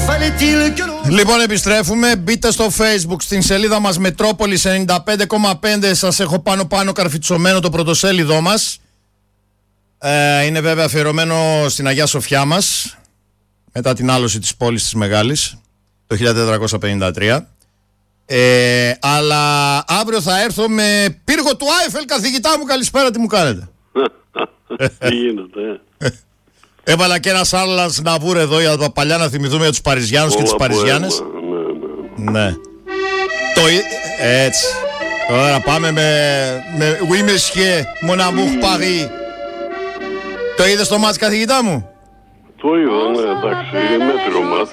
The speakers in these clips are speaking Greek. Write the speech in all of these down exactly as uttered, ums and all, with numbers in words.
Λοιπόν, επιστρέφουμε. Μπείτε στο Facebook στην σελίδα μας Μετρόπολης ενενήντα πέντε κόμμα πέντε. Σας έχω πάνω πάνω καρφιτσωμένο το πρωτοσέλιδό μας. ε, Είναι βέβαια αφιερωμένο στην Αγία Σοφιά μας, μετά την άλωση της πόλης της Μεγάλης το χίλια τετρακόσια πενήντα τρία. ε, Αλλά αύριο θα έρθω με πύργο του Άιφελ. Καθηγητά μου, καλησπέρα, τι μου κάνετε? Τι γίνεται? Έβαλα και ένα Σάρλαν Ναβούρ εδώ για τα παλιά, να θυμηθούμε για τους Παριζιάνους και τις Παριζιάνες. Ναι, ναι. Ναι. Το... Έτσι. Τώρα πάμε με... με... Oui, monsieur, mon amour Paris. Το είδες το μάτς, καθηγητά μου? Το είδα, ναι, εντάξει, είναι μέτριο μάτς.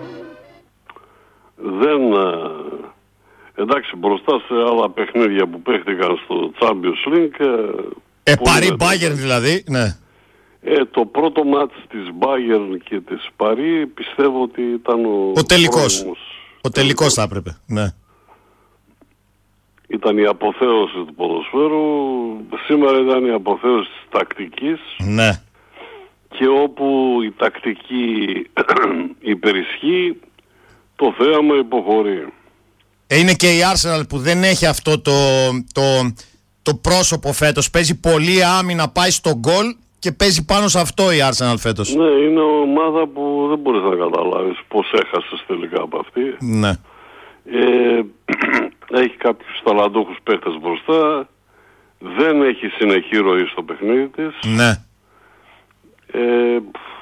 Δεν... Εντάξει, μπροστά σε άλλα παιχνίδια που παίχτηκαν στο Champions League... Ε, Paris Bayern δηλαδή, ναι. Ε, το πρώτο μάτς της Bayern και της Paris πιστεύω ότι ήταν ο... Ο τελικός. Πρόμος. Ο τελικός θα έπρεπε, ναι. Ήταν η αποθέωση του ποδοσφαίρου. Σήμερα ήταν η αποθέωση της τακτικής. Ναι. Και όπου η τακτική υπερισχύει, το θέαμα υποχωρεί. Ε, είναι και η Arsenal που δεν έχει αυτό το, το, το πρόσωπο φέτος. Παίζει πολύ άμυνα, πάει στο γκολ και παίζει πάνω σε αυτό η Arsenal φέτος. Ναι, είναι ομάδα που δεν μπορείς να καταλάβεις πώς έχασες τελικά από αυτή. Ναι. Ε, έχει κάποιους ταλαντούχους παίχτες μπροστά. Δεν έχει συνεχή ροή στο παιχνίδι της. Ναι. Ε,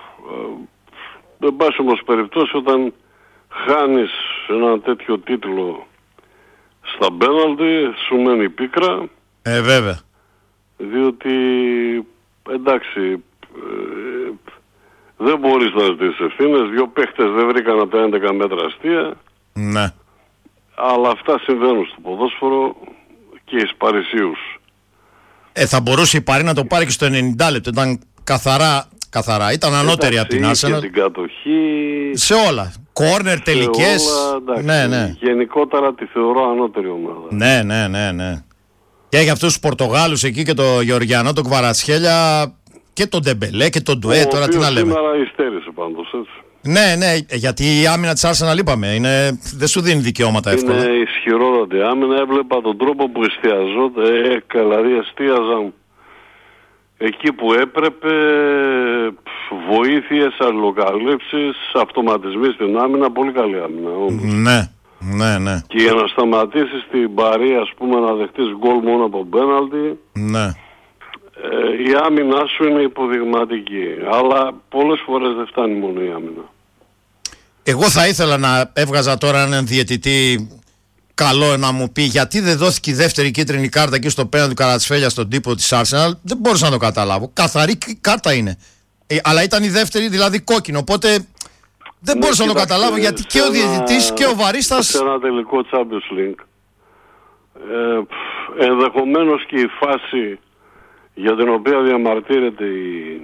εν πάση όμως περιπτώσει, όταν χάνεις ένα τέτοιο τίτλο στα πέναλτι, σου μένει πίκρα. Ε, βέβαια. Διότι, εντάξει, ε, δεν μπορείς να ζητήσεις ευθύνες. Δύο παίχτες δεν βρήκαν από τα έντεκα μέτρα αστεία. Ναι. Αλλά αυτά συμβαίνουν στο ποδόσφαιρο και εις Παρισίους. Ε, θα μπορούσε η Παρί να το πάρει και στο ενενήντα λεπτό. Ήταν καθαρά, καθαρά. Ήταν ανώτερη από την Arsenal. Και την κατοχή. Σε όλα. Κόρνερ, τελικές. Όλα, ναι, ναι. Γενικότερα τη θεωρώ ανώτερη ομάδα. Ναι, ναι, ναι, ναι. Και έχει αυτούς τους Πορτογάλους εκεί και το Γεωργιανό, τον Κβαρατσχέλια και τον Ντεμπελέ και τον Ντουέ. Τώρα τι να λέμε. Σήμερα υστέρησε πάντως, έτσι. Ναι, ναι, γιατί η άμυνα της Arsenal είπαμε, είναι, δεν σου δίνει δικαιώματα εύκολα. Είναι ισχυρότατη άμυνα. Έβλεπα τον τρόπο που εστιαζόταν, ε, δηλαδή εστίαζαν εκεί που έπρεπε, βοήθειες, αλληλοκαλύψεις, αυτοματισμοί στην άμυνα, πολύ καλή άμυνα. Όμως. Ναι, ναι, ναι. Και για να σταματήσεις την Παρί, ας πούμε, να δεχτείς γκολ μόνο από πέναλτι, ναι. ε, η άμυνά σου είναι υποδειγματική. Αλλά πολλές φορές δεν φτάνει μόνο η άμυνα. Εγώ θα ήθελα να έβγαζα τώρα έναν διαιτητή καλό να μου πει γιατί δεν δόθηκε η δεύτερη κίτρινη κάρτα εκεί στο πέναλτι του Καρατσφέλια στον τύπο της Arsenal. Δεν μπορούσα να το καταλάβω. Καθαρή κάρτα είναι. Ε, αλλά ήταν η δεύτερη, δηλαδή κόκκινο. Οπότε δεν ναι, μπορούσα να το καταλάβω γιατί και ο διαιτητής και ο βαρίστας. Σε ένα τελικό Champions League ε, ενδεχομένως και η φάση για την οποία διαμαρτύρεται η,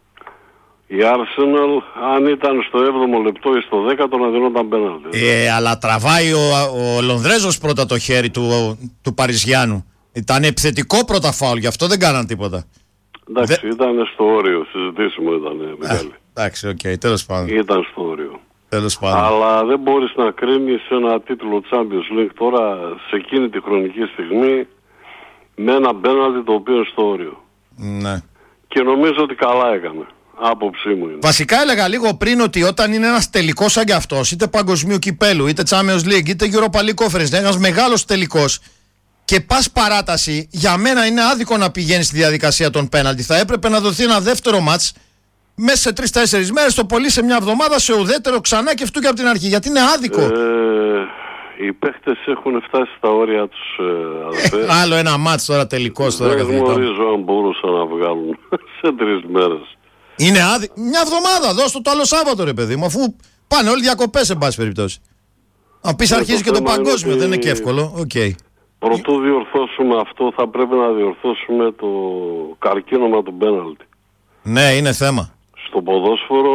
η Arsenal, αν ήταν στο έβδομο λεπτό ή στο δέκατο, να δινόταν πέναλτι. Ε, αλλά τραβάει ο, ο Λονδρέζος πρώτα το χέρι του, του Παριζιάνου. Ήταν επιθετικό πρώτα φάουλ, γι' αυτό δεν κάναν τίποτα. Εντάξει, Δε... ήταν στο όριο, συζητήσιμο ήταν μεγάλη. Εντάξει, οκ, okay, τέλος πάντων. Ήταν στο όριο. Τέλος πάντων. Αλλά δεν μπορείς να κρίνεις ένα τίτλο Champions League τώρα, σε εκείνη τη χρονική στιγμή, με ένα πέναλτι το οποίο είναι στο όριο. Ναι. Και νομίζω ότι καλά έκανε. Άποψή μου είναι. Βασικά έλεγα λίγο πριν ότι όταν είναι ένας τελικός σαν κι αυτός, είτε παγκοσμίου κυπέλου, είτε Champions League, είτε Europa League Conference, ένας μεγάλος τελικός και πας παράταση, για μένα είναι άδικο να πηγαίνει στη διαδικασία των πέναλτι. Θα έπρεπε να δοθεί ένα δεύτερο μάτς μέσα σε τρεις-τέσσερις μέρες, το πολύ σε μια εβδομάδα, σε ουδέτερο ξανά και αυτού και από την αρχή. Γιατί είναι άδικο. Ε, οι παίχτες έχουν φτάσει στα όρια τους. Ε, ε, άλλο ένα μάτς τώρα τελικός. Τώρα δεν γνωρίζω αν μπορούσαν να βγάλουν σε τρεις μέρες. Είναι άδικο. Μια εβδομάδα, δώσ' το το άλλο Σάββατο, ρε παιδί μου, αφού πάνε όλοι διακοπές, εν πάση περιπτώσει. Αν πεις αρχίζει και το παγκόσμιο, δεν είναι και εύκολο. Okay. Προτού διορθώσουμε αυτό, θα πρέπει να διορθώσουμε το καρκίνωμα του πέναλτι. Ναι, είναι θέμα. Στο ποδόσφαιρο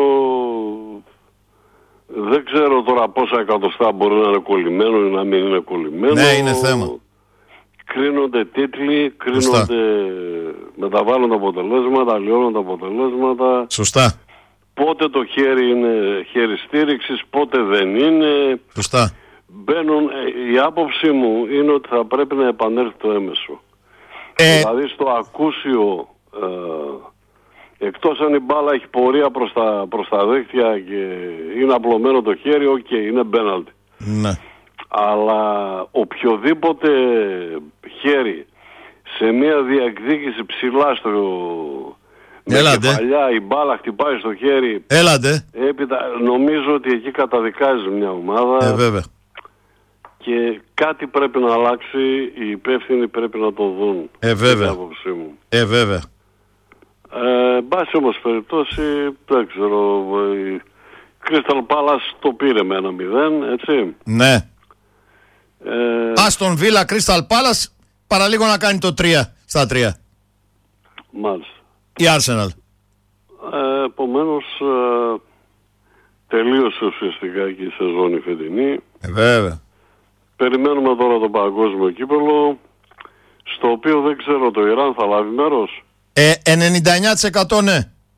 δεν ξέρω τώρα πόσα εκατοστά μπορεί να είναι κολλημένο ή να μην είναι κολλημένο. Ναι, είναι θέμα. Κρίνονται τίτλοι, κρίνονται, μεταβάλλονται αποτελέσματα, αλλοιώνονται αποτελέσματα. Σωστά. πότε το χέρι είναι χέρι στήριξης, πότε δεν είναι. Σωστά. Μπαίνουν, η άποψή μου είναι ότι θα πρέπει να επανέλθει το έμεσο. Ε... Δηλαδή στο ακούσιο, ε, εκτός αν η μπάλα έχει πορεία προς τα, προς τα δίχτυα και είναι απλωμένο το χέρι, οκ, okay, είναι πέναλτι. Ναι. Αλλά οποιοδήποτε χέρι σε μια διεκδίκηση ψηλά στο... Έλατε. Με κεφαλιά η μπάλα χτυπάει στο χέρι. Έλατε. Έπειτα νομίζω ότι εκεί καταδικάζει μια ομάδα. Ε, βέβαια. Και κάτι πρέπει να αλλάξει, οι υπεύθυνοι πρέπει να το δουν. Ε, βέβαια. Μου. Ε, βέβαια. Ε, μπάση όμως περιπτώσει, δεν ξέρω, η Crystal Palace το πήρε με ένα μηδέν, έτσι. Ναι. Ε, Άστον Βίλα, Crystal Palace, παραλίγο να κάνει το τρία στα τρία. Μάλιστα. Η Arsenal. Ε, επομένως, ε, τελείωσε ουσιαστικά και η σεζόν η φετινή. Ε, βέβαια. Περιμένουμε τώρα το παγκόσμιο κύπελλο, στο οποίο δεν ξέρω, το Ιράν θα λάβει μέρος. Ε, ενενήντα εννιά τοις εκατό ναι.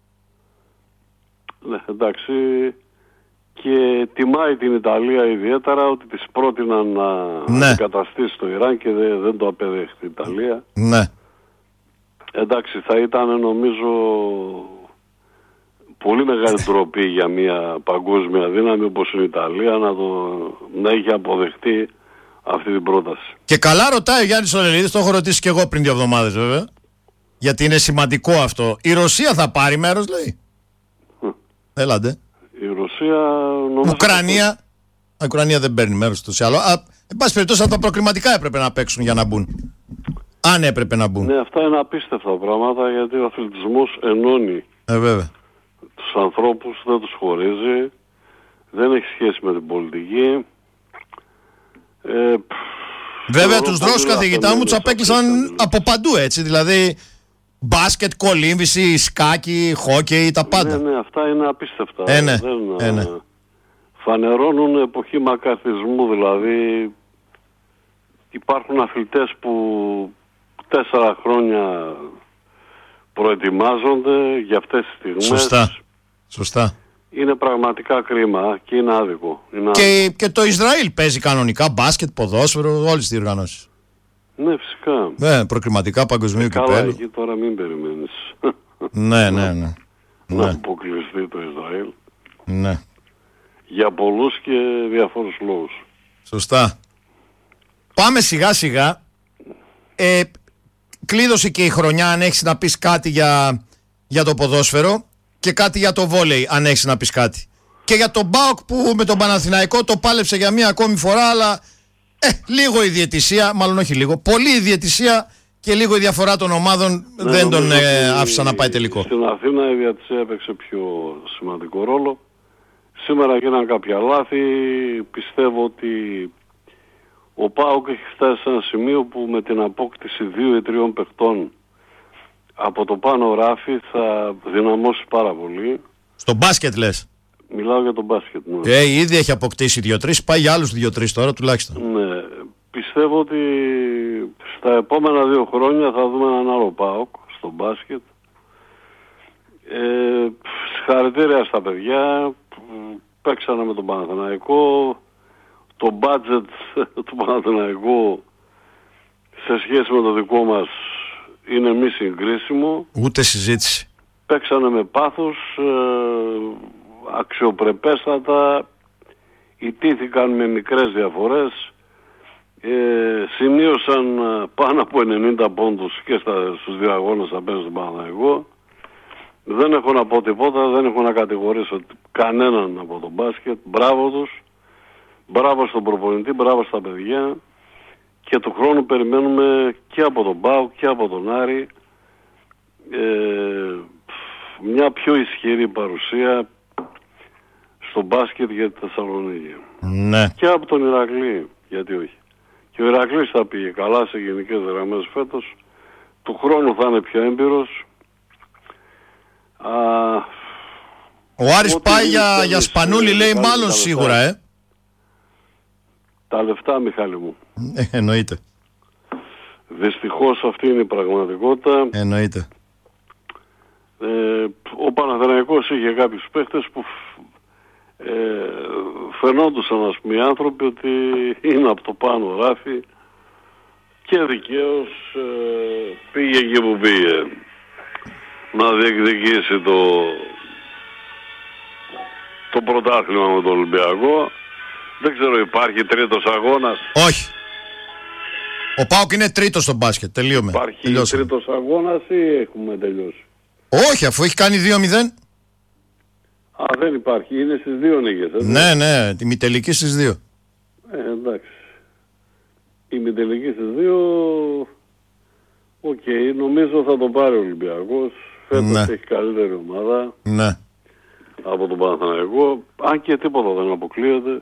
Ναι, εντάξει. Και τιμάει την Ιταλία ιδιαίτερα ότι της πρότειναν να ναι. αντικαταστήσει το Ιράν και δεν, δεν το απέδεχε η Ιταλία. Ναι. Εντάξει, θα ήταν νομίζω πολύ μεγάλη ντροπή για μια παγκόσμια δύναμη όπως είναι η Ιταλία να, το, να έχει αποδεχτεί αυτή την πρόταση. Και καλά ρωτάει ο Γιάννης Ολελίδης, το έχω ρωτήσει και εγώ πριν δύο εβδομάδες βέβαια, γιατί είναι σημαντικό αυτό. Η Ρωσία θα πάρει μέρος, λέει. Mm. Έλατε. Η Ρωσία νομίζω... Ουκρανία. Αυτό... Η Ουκρανία δεν παίρνει μέρος τόσο άλλο. Α, εν πάση περιπτώσει τα προκριματικά έπρεπε να παίξουν για να μπουν. Αν έπρεπε να μπουν. Ναι, αυτά είναι απίστευτα πράγματα γιατί ο αθλητισμός ενώνει. Ε, βέβαια. Τους ανθρώπους, δεν τους χωρίζει, δεν έχει σχέση με την πολιτική. Ε, βέβαια τους Ρώσους καθηγητά μου τους απέκλεισαν από παντού, έτσι, δηλαδή μπάσκετ, κολύμβηση, σκάκι, χόκεϊ, τα πάντα. Ναι, ναι, αυτά είναι απίστευτα. Ε, ναι. Δεν, ε, ναι. Φανερώνουν εποχή μακαρθισμού, δηλαδή υπάρχουν αθλητές που τέσσερα χρόνια προετοιμάζονται για αυτές τις στιγμές. Σωστά. Σωστά. Είναι πραγματικά κρίμα και είναι άδικο. Είναι και, άδικο. Και το Ισραήλ παίζει κανονικά μπάσκετ, ποδόσφαιρο, όλες τις διοργανώσεις. Ναι, φυσικά. Ναι, προκριματικά παγκοσμίου κυπέλλου. Καλά, εκεί τώρα μην περιμένεις. Ναι, ναι, ναι. Να ναι. αποκλειστεί το Ισραήλ. Ναι. Για πολλούς και διαφόρους λόγους. Σωστά. Πάμε σιγά σιγά. Ε, κλείδωσε και η χρονιά, αν έχεις να πεις κάτι για, για το ποδόσφαιρο και κάτι για το βόλεϊ, αν έχεις να πεις κάτι. Και για τον ΠΑΟΚ που με τον Παναθηναϊκό το πάλεψε για μία ακόμη φορά, αλλά ε, λίγο η διαιτησία, μάλλον όχι λίγο, πολύ η διαιτησία και λίγο η διαφορά των ομάδων ναι, δεν τον ε, άφησαν να πάει τελικό. Στην Αθήνα η διαιτησία έπαιξε πιο σημαντικό ρόλο. Σήμερα γίνανε κάποια λάθη. Πιστεύω ότι ο ΠΑΟΚ έχει φτάσει σε ένα σημείο που με την απόκτηση δύο ή τριών παιχτών από το πάνω ράφι θα δυναμώσει πάρα πολύ. Στο μπάσκετ λες? Μιλάω για το μπάσκετ. Ναι. Ε, ήδη έχει αποκτήσει δύο-τρεις, πάει για άλλους δύο-τρεις τώρα τουλάχιστον. Ναι, πιστεύω ότι στα επόμενα δύο χρόνια θα δούμε έναν άλλο ΠΑΟΚ στο μπάσκετ. Ε, συγχαρητήρια στα παιδιά, παίξανε με τον Παναθηναϊκό. Το budget του Παναθηναϊκού σε σχέση με το δικό μας είναι μη συγκρίσιμο. Ούτε συζήτηση. Παίξανε με πάθος, ε, αξιοπρεπέστατα, ιτήθηκαν με μικρές διαφορές, ε, σημείωσαν πάνω από ενενήντα πόντους και στα, στους δύο αγώνες απέναντι στον Παναθηναϊκό. Δεν έχω να πω τίποτα, δεν έχω να κατηγορήσω κανέναν από τον μπάσκετ. Μπράβο τους, μπράβο στον προπονητή, μπράβο στα παιδιά. Και του χρόνου περιμένουμε και από τον ΠΑΟΚ και από τον Άρη ε, μια πιο ισχυρή παρουσία στο μπάσκετ για τη Θεσσαλονίκη. Ναι. Και από τον Ηρακλή, γιατί όχι. Και ο Ηρακλής θα πήγε καλά σε γενικές γραμμές φέτος. Του χρόνου θα είναι πιο έμπειρος. Α, ο Άρης πάει για, για Σπανούλη, λέει, μάλλον σίγουρα, ε. Τα λεφτά, Μιχάλη μου. Ε, εννοείται. Δυστυχώς αυτή είναι η πραγματικότητα. Εννοείται. Ε, ο Παναθηναϊκός είχε κάποιους παίχτες που ε, φαινόντουσαν, ας πούμε, οι άνθρωποι ότι είναι από το πάνω ράφι και δικαίως ε, πήγε εκεί που πήγε να διεκδικήσει το, το πρωτάθλημα με τον Ολυμπιακό. Δεν ξέρω, υπάρχει τρίτος αγώνας? Όχι. Ο ΠΑΟΚ είναι τρίτος στο μπάσκετ. Τελείωμε. Υπάρχει Τελειώσαμε. τρίτος αγώνας ή έχουμε τελειώσει? Όχι, αφού έχει κάνει δύο μηδέν. Α, δεν υπάρχει. Είναι στις δύο νίκες. Έτσι. Ναι, ναι, τη μητελική στις δύο. Ε, εντάξει. Η μητελική στις δύο... Οκ, okay, νομίζω θα το πάρει ο Ολυμπιακός. Φέτος ναι. έχει καλύτερη ομάδα. Ναι. Από τον Παναθηναϊκό. Αν και τίποτα δεν αποκλείεται.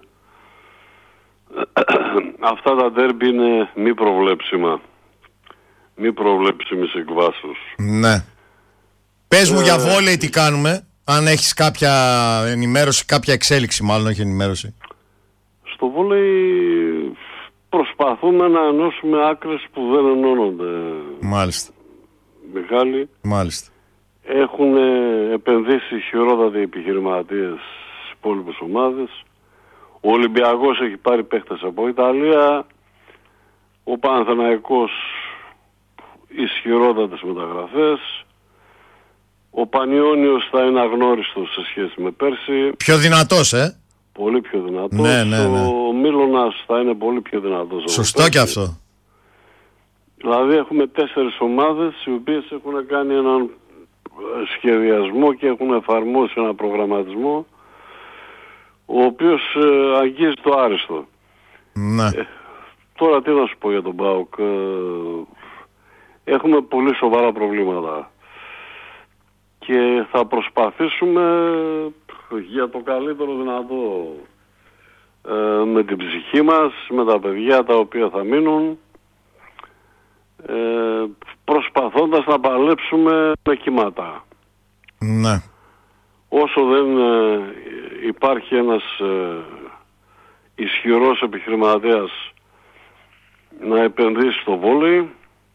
Αυτά τα ντέρμπι είναι μη προβλέψιμα. Μη προβλέψιμης εκβάσεως. Ναι. Πες μου ε... για βόλεϊ τι κάνουμε. Αν έχεις κάποια ενημέρωση, κάποια εξέλιξη μάλλον, όχι ενημέρωση. Στο βόλεϊ προσπαθούμε να ενώσουμε άκρες που δεν ενώνονται. Μάλιστα. Μιχάλη. Μάλιστα. Έχουν επενδύσει χειρότατοι επιχειρηματίες στις υπόλοιπες ομάδες. Ο Ολυμπιακός έχει πάρει παίχτες από Ιταλία. Ο Παναθηναϊκός ισχυρότατες μεταγραφές. Ο Πανιώνιος θα είναι αγνώριστος σε σχέση με πέρσι. Πιο δυνατός, ε. Πολύ πιο δυνατός. Ναι, ναι, ναι. Ο Μίλωνας θα είναι πολύ πιο δυνατός. Σωστό και αυτό. Δηλαδή έχουμε τέσσερις ομάδες οι οποίες έχουν κάνει έναν σχεδιασμό και έχουν εφαρμόσει ένα προγραμματισμό ο οποίος ε, αγγίζει το άριστο. Ναι. Ε, τώρα τι να σου πω για τον ΠΑΟΚ. Ε, έχουμε πολύ σοβαρά προβλήματα και θα προσπαθήσουμε για το καλύτερο δυνατό ε, με την ψυχή μας, με τα παιδιά τα οποία θα μείνουν, ε, προσπαθώντας να παλέψουμε με κύματα. Ναι. Όσο δεν ε, υπάρχει ένας ε, ισχυρός επιχειρηματίας να επενδύσει στο βόλεϊ,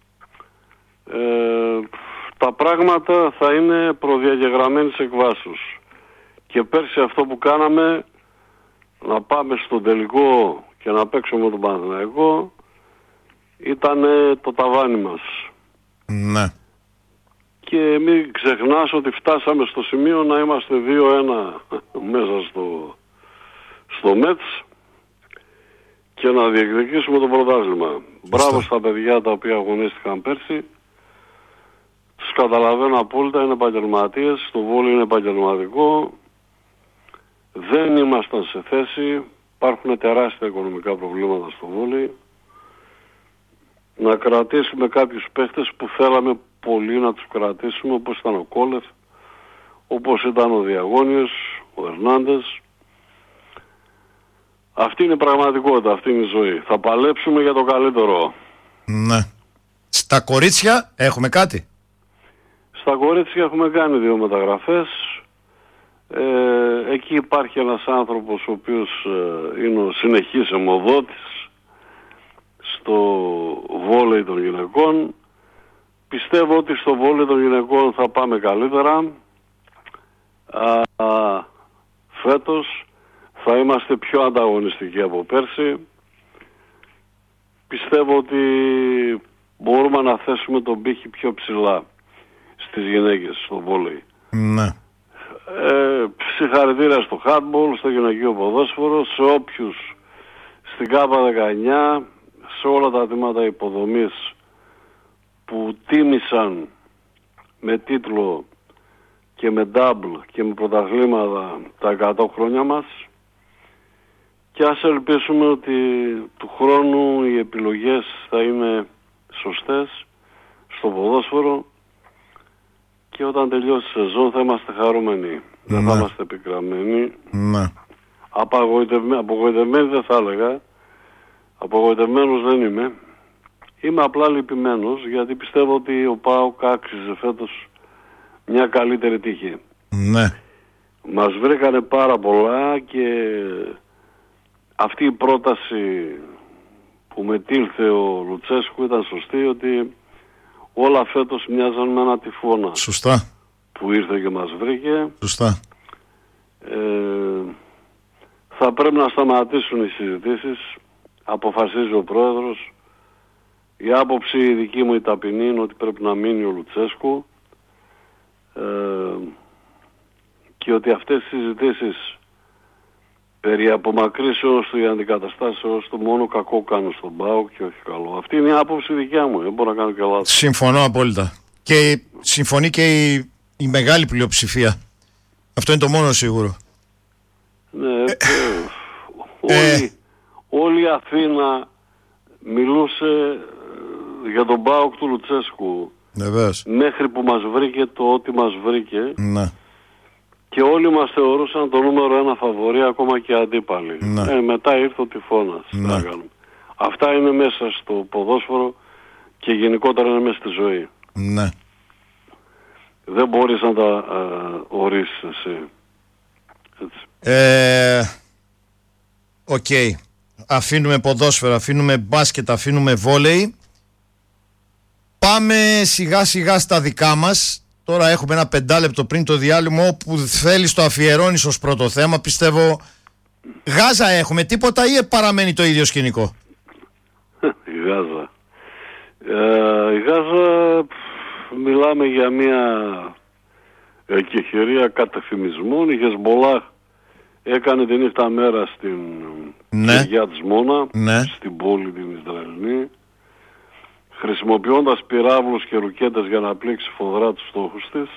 ε, τα πράγματα θα είναι προδιαγεγραμμένης εκβάσεως. Και πέρσι αυτό που κάναμε, να πάμε στον τελικό και να παίξουμε με τον Παναθηναϊκό, ήταν το ταβάνι μας. Ναι. Και μην ξεχνάς ότι φτάσαμε στο σημείο να είμαστε δύο ένα μέσα στο, στο ΜΕΤΣ και να διεκδικήσουμε το πρωτάθλημα. Μπράβο στα παιδιά τα οποία αγωνίστηκαν πέρσι. Τους καταλαβαίνω απόλυτα, είναι επαγγελματίες, το βόλεϊ είναι επαγγελματικό. Δεν ήμασταν σε θέση, υπάρχουν τεράστια οικονομικά προβλήματα στο βόλεϊ, να κρατήσουμε κάποιους παίχτες που θέλαμε πολύ να τους κρατήσουμε, όπως ήταν ο Κόλεφ, όπως ήταν ο Διαγώνιος, ο Ερνάντες. Αυτή είναι η πραγματικότητα, αυτή είναι η ζωή. Θα παλέψουμε για το καλύτερο. Ναι. Στα κορίτσια έχουμε κάτι? Στα κορίτσια έχουμε κάνει δύο μεταγραφές. Ε, εκεί υπάρχει ένας άνθρωπος ο οποίος ε, είναι ο συνεχής αιμοδότης στο βόλεϊ των γυναικών. Πιστεύω ότι στο βόλεϊ των γυναικών θα πάμε καλύτερα. Α, α, φέτος θα είμαστε πιο ανταγωνιστικοί από πέρσι. Πιστεύω ότι μπορούμε να θέσουμε τον πύχη πιο ψηλά στις γυναίκες στο βόλεϊ. Ναι. Ε, συγχαρητήρια στο handball, στο γυναικείο ποδόσφαιρο, σε όποιους στην ΚΑΠΑ δεκαεννιά, σε όλα τα τμήματα υποδομής που τίμησαν με τίτλο και με double και με πρωταθλήματα τα εκατό χρόνια μας, και ας ελπίσουμε ότι του χρόνου οι επιλογές θα είναι σωστές στο ποδόσφαιρο και όταν τελειώσει η σεζόν θα είμαστε χαρούμενοι. Ναι. Δεν θα είμαστε επικραμμένοι. Ναι. Απογοητευμένοι, απογοητευμένοι δεν θα έλεγα. Απογοητευμένος δεν είμαι. Είμαι απλά λυπημένος γιατί πιστεύω ότι ο ΠΑΟΚ άξιζε φέτος μια καλύτερη τύχη. Ναι. Μας βρήκανε πάρα πολλά και αυτή η πρόταση που μετήλθε ο Λουτσέσκου ήταν σωστή, ότι όλα φέτος μοιάζαν με ένα τυφώνα. Σωστά. που ήρθε και μας βρήκε. Σωστά. Ε, θα πρέπει να σταματήσουν οι συζητήσεις. Αποφασίζει ο πρόεδρος. Η άποψη η δική μου η ταπεινή είναι ότι πρέπει να μείνει ο Λουτσέσκου ε, και ότι αυτές τις συζητήσεις περί απομακρύσεως του ή αντικαταστάσεως του μόνο κακό κάνουν στον ΠΑΟΚ και όχι καλό. Αυτή είναι η άποψη δικιά μου, δεν μπορώ να κάνω και λάθος. Συμφωνώ απόλυτα. Και συμφωνεί και η, η μεγάλη πλειοψηφία. Αυτό είναι το μόνο σίγουρο. Ναι, ε, ε, όλη, όλη η Αθήνα μιλούσε για τον ΠΑΟΚ του Λουτσέσκου. Βεβαίως. Μέχρι που μας βρήκε το ότι μας βρήκε. Ναι. Και όλοι μας θεωρούσαν το νούμερο ένα φαβορί, ακόμα και αντίπαλοι. Ναι. Ε, μετά ήρθε ο τυφώνας. Ναι. Αυτά είναι μέσα στο ποδόσφαιρο και γενικότερα είναι μέσα στη ζωή. Ναι. Δεν μπορείς να τα ε, ορίσεις εσύ. Έτσι. Ε, Οκ. Okay. Αφήνουμε ποδόσφαιρο, αφήνουμε μπάσκετ, αφήνουμε βόλεϊ. Πάμε σιγά σιγά στα δικά μας. Τώρα έχουμε ένα πεντάλεπτο πριν το διάλειμμα, όπου θέλεις το αφιερώνεις ως πρώτο θέμα. Πιστεύω Γάζα έχουμε, τίποτα ή παραμένει το ίδιο σκηνικό? Η Γάζα. Ε, η Γάζα μιλάμε για μια εκεχηρία κατεφημισμών. Η Χεσμολάχ έκανε τη νύχτα μέρα στην ναι. Κυριά της Μόνα, ναι. στην πόλη την Ισραηλινή, χρησιμοποιώντας πυράβλους και ρουκέτες για να πλήξει φοδρά τους στόχους της,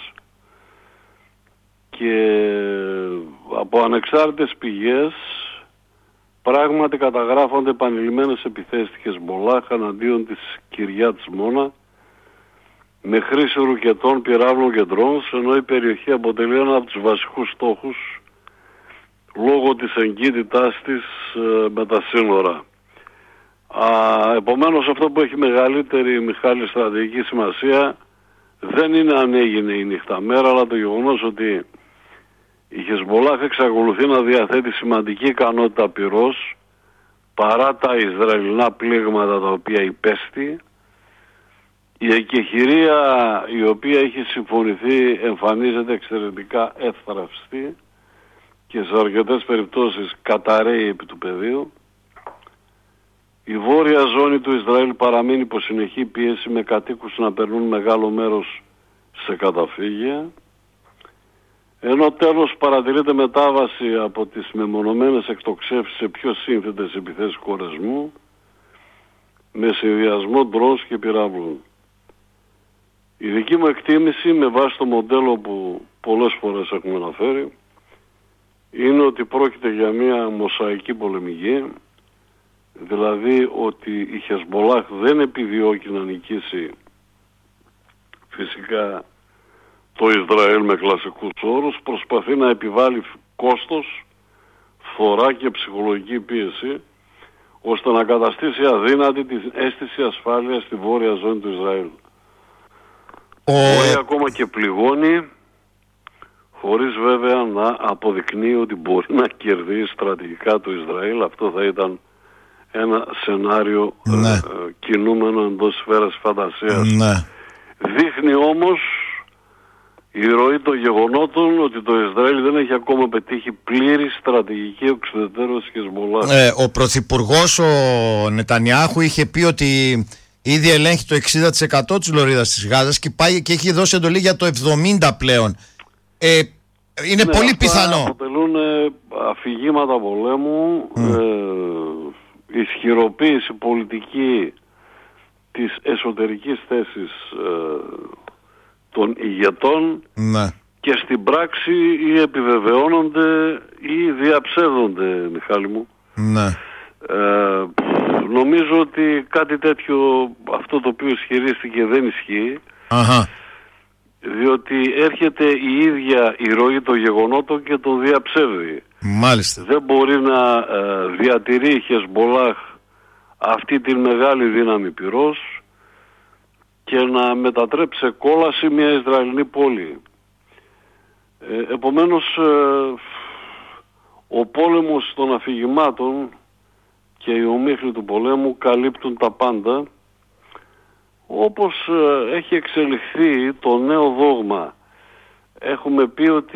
και από ανεξάρτητες πηγές πράγματι καταγράφονται επανειλημμένες επιθέσεις στη Χεσμολάχ εναντίον της Κυριά της Μόνα με χρήση ρουκετών, πυράβλων και ντρόουν, ενώ η περιοχή αποτελεί ένα από τους βασικούς στόχους λόγω της εγκύτητάς της ε, με τα σύνορα. Α, επομένως αυτό που έχει μεγαλύτερη, Μιχάλη, στρατηγική σημασία δεν είναι αν έγινε η νύχτα μέρα, αλλά το γεγονός ότι η Χεσμολάχ εξακολουθεί να διαθέτει σημαντική ικανότητα πυρός παρά τα Ισραηλινά πλήγματα τα οποία υπέστη. Η εκεχηρία η οποία έχει συμφωνηθεί εμφανίζεται εξαιρετικά εύθραυστη και σε αρκετές περιπτώσεις καταραίει επί του πεδίου. Η βόρεια ζώνη του Ισραήλ παραμένει υπό συνεχή πίεση, με κατοίκους να περνούν μεγάλο μέρος σε καταφύγια, ενώ τέλος παρατηρείται μετάβαση από τις μεμονωμένες εκτοξεύσεις σε πιο σύνθετες επιθέσεις κορεσμού με συνδυασμό ντρόους και πυράβλων. Η δική μου εκτίμηση, με βάση το μοντέλο που πολλές φορές έχουμε αναφέρει, είναι ότι πρόκειται για μια μοσαϊκή πολεμική, δηλαδή ότι η Χεσμολάχ δεν επιδιώκει να νικήσει φυσικά το Ισραήλ με κλασικούς όρους, προσπαθεί να επιβάλλει κόστος, φθορά και ψυχολογική πίεση, ώστε να καταστήσει αδύνατη την αίσθηση ασφάλειας στη βόρεια ζώνη του Ισραήλ. Ο... Μπορεί ακόμα και πληγώνει, χωρίς βέβαια να αποδεικνύει ότι μπορεί να κερδίσει στρατηγικά το Ισραήλ. Αυτό θα ήταν ένα σενάριο ναι. ε, κινούμενο εντός σφαίρας φαντασίας. Ναι. Δείχνει όμως η ροή των γεγονότων ότι το Ισραήλ δεν έχει ακόμα πετύχει πλήρη στρατηγική εξουδετερώση της Χεσμολάχ. Ε, ο πρωθυπουργός ο Νετανιάχου είχε πει ότι ήδη ελέγχει το εξήντα τοις εκατό της λωρίδας της Γάζας και, πάει, και έχει δώσει εντολή για το εβδομήντα πλέον. Ε, είναι ναι, πολύ πιθανό. Αποτελούν αφηγήματα πολέμου, mm. ε, ισχυροποίηση πολιτική της εσωτερικής θέσης ε, των ηγετών, ναι. και στην πράξη ή επιβεβαιώνονται ή διαψεύδονται, Μιχάλη μου. Ναι. Ε, νομίζω ότι κάτι τέτοιο, αυτό το οποίο ισχυρίστηκε, δεν ισχύει. Αχα. Διότι έρχεται η ίδια η ροή των γεγονότων και τον διαψεύδει. Μάλιστα. Δεν μπορεί να ε, διατηρεί η Χεσμολάχ αυτή τη μεγάλη δύναμη πυρός και να μετατρέψει σε κόλαση μια Ισραηλινή πόλη. Ε, επομένως ε, ο πόλεμος των αφηγημάτων και οι ομίχλοι του πολέμου καλύπτουν τα πάντα, όπως ε, έχει εξελιχθεί το νέο δόγμα έχουμε πει ότι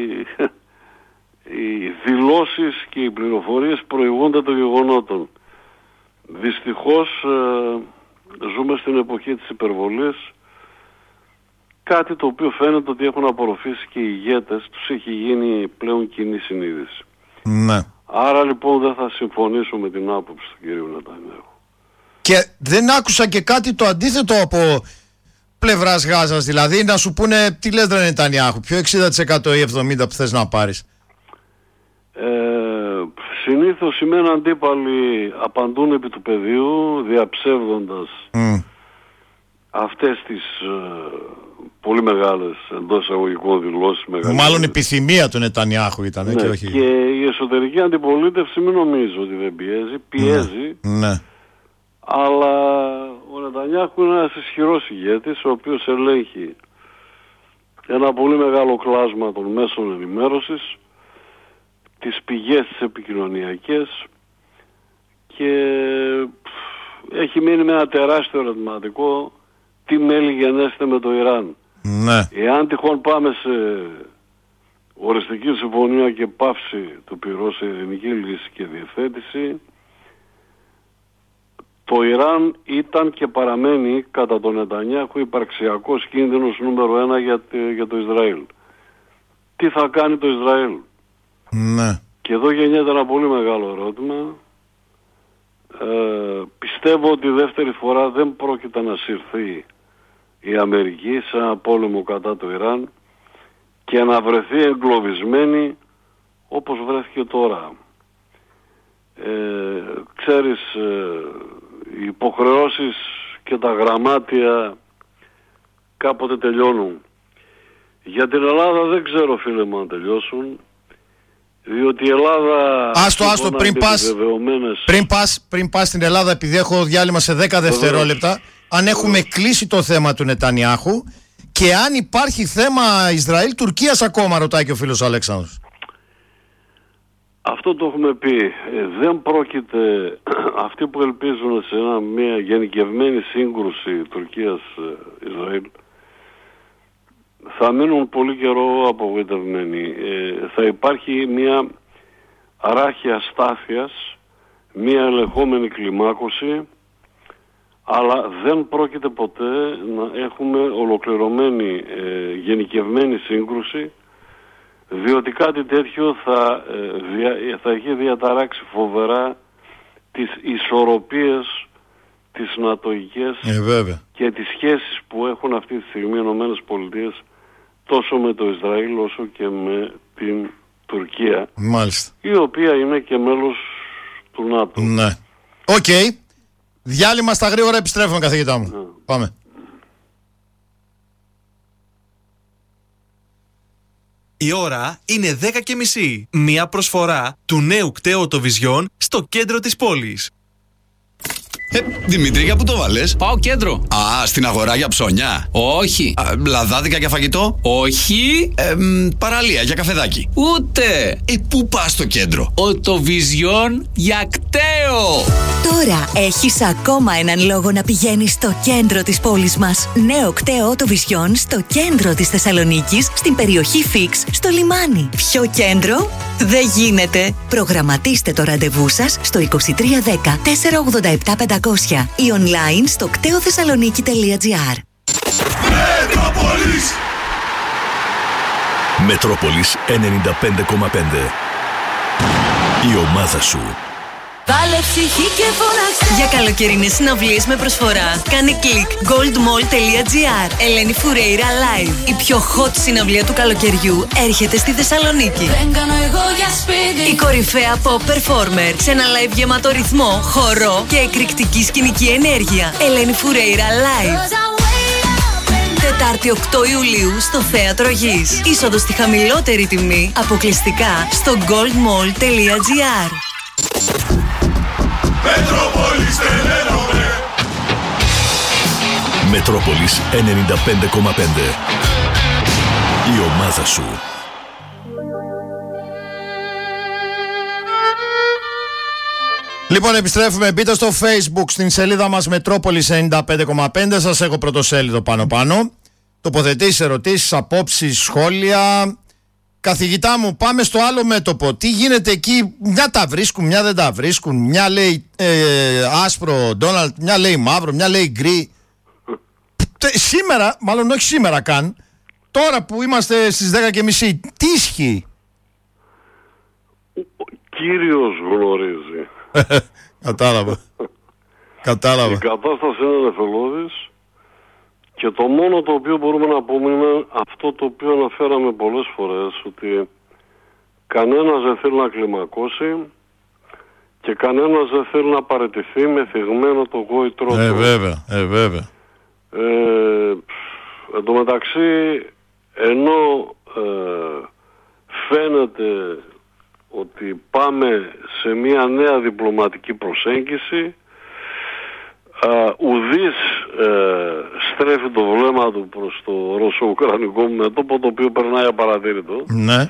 οι δηλώσεις και οι πληροφορίες προηγούνται των γεγονότων. Δυστυχώς ε, ζούμε στην εποχή της υπερβολής, κάτι το οποίο φαίνεται ότι έχουν απορροφήσει και οι ηγέτες, τους έχει γίνει πλέον κοινή συνείδηση. Ναι. Άρα λοιπόν δεν θα συμφωνήσω με την άποψη του κυρίου Νετανιάχου. Και δεν άκουσα και κάτι το αντίθετο από πλευράς Γάζας, δηλαδή να σου πούνε τι λες ρε Νετανιάχου, ποιο εξήντα τοις εκατό ή εβδομήντα τοις εκατό που θες να πάρεις. Ε, συνήθως οι μεν αντίπαλοι απαντούν επί του πεδίου διαψεύδοντας mm. αυτές τις ε, πολύ μεγάλες εντός εισαγωγικών δηλώσεις. Μάλλον επιθυμία του Νετανιάχου ήταν. Ναι, και, όχι... και η εσωτερική αντιπολίτευση μην νομίζω ότι δεν πιέζει, πιέζει, ναι. Ναι. αλλά ο Νετανιάχου είναι ένας ισχυρός ηγέτης ο οποίος ελέγχει ένα πολύ μεγάλο κλάσμα των μέσων ενημέρωσης, τις πηγές τις επικοινωνιακές, και έχει μείνει με ένα τεράστιο ερωτηματικό: τι μέλη γενέστε με το Ιράν. Ναι. Εάν τυχόν πάμε σε οριστική συμφωνία και πάυση του πυρός σε ειρηνική λύση και διευθέτηση, το Ιράν ήταν και παραμένει κατά τον Νετανιάχου υπαρξιακός κίνδυνος νούμερο ένα για, για το Ισραήλ. Τι θα κάνει το Ισραήλ? Ναι. Και εδώ γεννιέται ένα πολύ μεγάλο ερώτημα. Ε, πιστεύω ότι δεύτερη φορά δεν πρόκειται να συρθεί η Αμερική σε ένα πόλεμο κατά το Ιράν και να βρεθεί εγκλωβισμένη όπως βρέθηκε τώρα. Ε, ξέρεις, ε, οι υποχρεώσεις και τα γραμμάτια κάποτε τελειώνουν. Για την Ελλάδα δεν ξέρω, φίλε μου, αν τελειώσουν, διότι η Ελλάδα... Άστο, άστο, πριν πας, πριν, πας, πριν πας στην Ελλάδα, επειδή έχω διάλειμμα σε δέκα δευτερόλεπτα, αν έχουμε κλείσει το θέμα του Νετανιάχου και αν υπάρχει θέμα Ισραήλ-Τουρκίας ακόμα, ρωτάει και ο φίλος Αλέξανδρος. Αυτό το έχουμε πει. Ε, δεν πρόκειται αυτοί που ελπίζουν σε ένα, μια γενικευμένη σύγκρουση Τουρκίας-Ισραήλ θα μείνουν πολύ καιρό απογοητευμένοι. Ε, θα υπάρχει μια ράχια στάθειας, μια ελεγχόμενη κλιμάκωση, αλλά δεν πρόκειται ποτέ να έχουμε ολοκληρωμένη ε, γενικευμένη σύγκρουση, διότι κάτι τέτοιο θα, ε, δια, θα έχει διαταράξει φοβερά τις ισορροπίες, τις νατοικές ε, και τις σχέσεις που έχουν αυτή τη στιγμή οι Ηνωμένες Πολιτείες τόσο με το Ισραήλ όσο και με την Τουρκία. Μάλιστα. Η οποία είναι και μέλος του ΝΑΤΟ. Ναι. Οκ. Okay. Διάλειμμα στα γρήγορα, επιστρέφουμε, καθηγητά μου. Ναι. Πάμε. Η ώρα είναι δέκα και μισή. Μία προσφορά του νέου κταίου Vision στο κέντρο της πόλης. Ε, Δημήτρη, για πού το βάλες? Πάω κέντρο. Α, στην αγορά για ψώνια? Όχι. Α, λαδάδικα για φαγητό? Όχι. Ε, μ, παραλία για καφεδάκι? Ούτε. Ε, πού πας στο κέντρο? Οτοβιζιόν για κταίο. Τώρα έχεις ακόμα έναν λόγο να πηγαίνεις στο κέντρο της πόλης μας. Νέο κταίο Οτοβιζιόν στο κέντρο της Θεσσαλονίκης, στην περιοχή Φίξ, στο λιμάνι. Ποιο κέντρο? Δεν γίνεται. Προγραμματίστε το ραντεβού σας στο είκοσι τρία δέκα τετρακόσια ογδόντα επτά πεντακόσια ή online στο κταίο θεσσαλονίκη τελεία τζι άρ. Μετρόπολης Μετρόπολης ενενήντα πέντε κόμμα πέντε. Η ομάδα σου. Βάλε ψυχή και φωνάξε. Για καλοκαιρινές συναυλίες με προσφορά, κάνε κλικ goldmall τελεία τζι άρ. Ελένη Φουρέιρα Live. Η πιο hot συναυλία του καλοκαιριού έρχεται στη Θεσσαλονίκη. Δεν κάνω εγώ για σπίτι. Η κορυφαία pop performer σε ένα live γεμάτο ρυθμό, χορό και εκρηκτική σκηνική ενέργεια. Ελένη Φουρέιρα Live. Τετάρτη οκτώ Ιουλίου στο Θέατρο Γης. Είσοδος στη χαμηλότερη τιμή, αποκλειστικά στο goldmall τελεία τζι άρ. Μετρόπολης Μετρόπολης ενενήντα πέντε κόμμα πέντε. Η ομάδα σου. Λοιπόν, επιστρέφουμε. Μπείτε στο Facebook στην σελίδα μας Μετρόπολης ενενήντα πέντε κόμμα πέντε. Σας έχω πρωτοσέλιδο πάνω πάνω. τοποθετήσεις, ερωτήσεις, απόψεις, σχόλια. Καθηγητά μου, πάμε στο άλλο μέτωπο. Τι γίνεται εκεί? Μια τα βρίσκουν, μια δεν τα βρίσκουν. Μια λέει ε, άσπρο Ντόναλτ, μια λέει μαύρο, μια λέει γκρι. Σήμερα, μάλλον όχι σήμερα καν, τώρα που είμαστε στις δέκα και μισή, τι ισχύει? Ο Κύριος γνωρίζει. Κατάλαβα. Κατάλαβα. Η κατάσταση είναι νεφελώδης και το μόνο το οποίο μπορούμε να πούμε είναι αυτό το οποίο αναφέραμε πολλές φορές, ότι κανένας δεν θέλει να κλιμακώσει και κανένας δεν θέλει να παραιτηθεί με θυγμένο το γόητρο του. Ε, βέβαια, ε, βέβαια. Ε, εν τω μεταξύ, ενώ ε, φαίνεται ότι πάμε σε μια νέα διπλωματική προσέγγιση, Uh, ουδής uh, στρέφει το βλέμμα του προς το ρωσο-ουκρανικό μέτωπο, το οποίο περνάει απαρατήρητο. Ναι.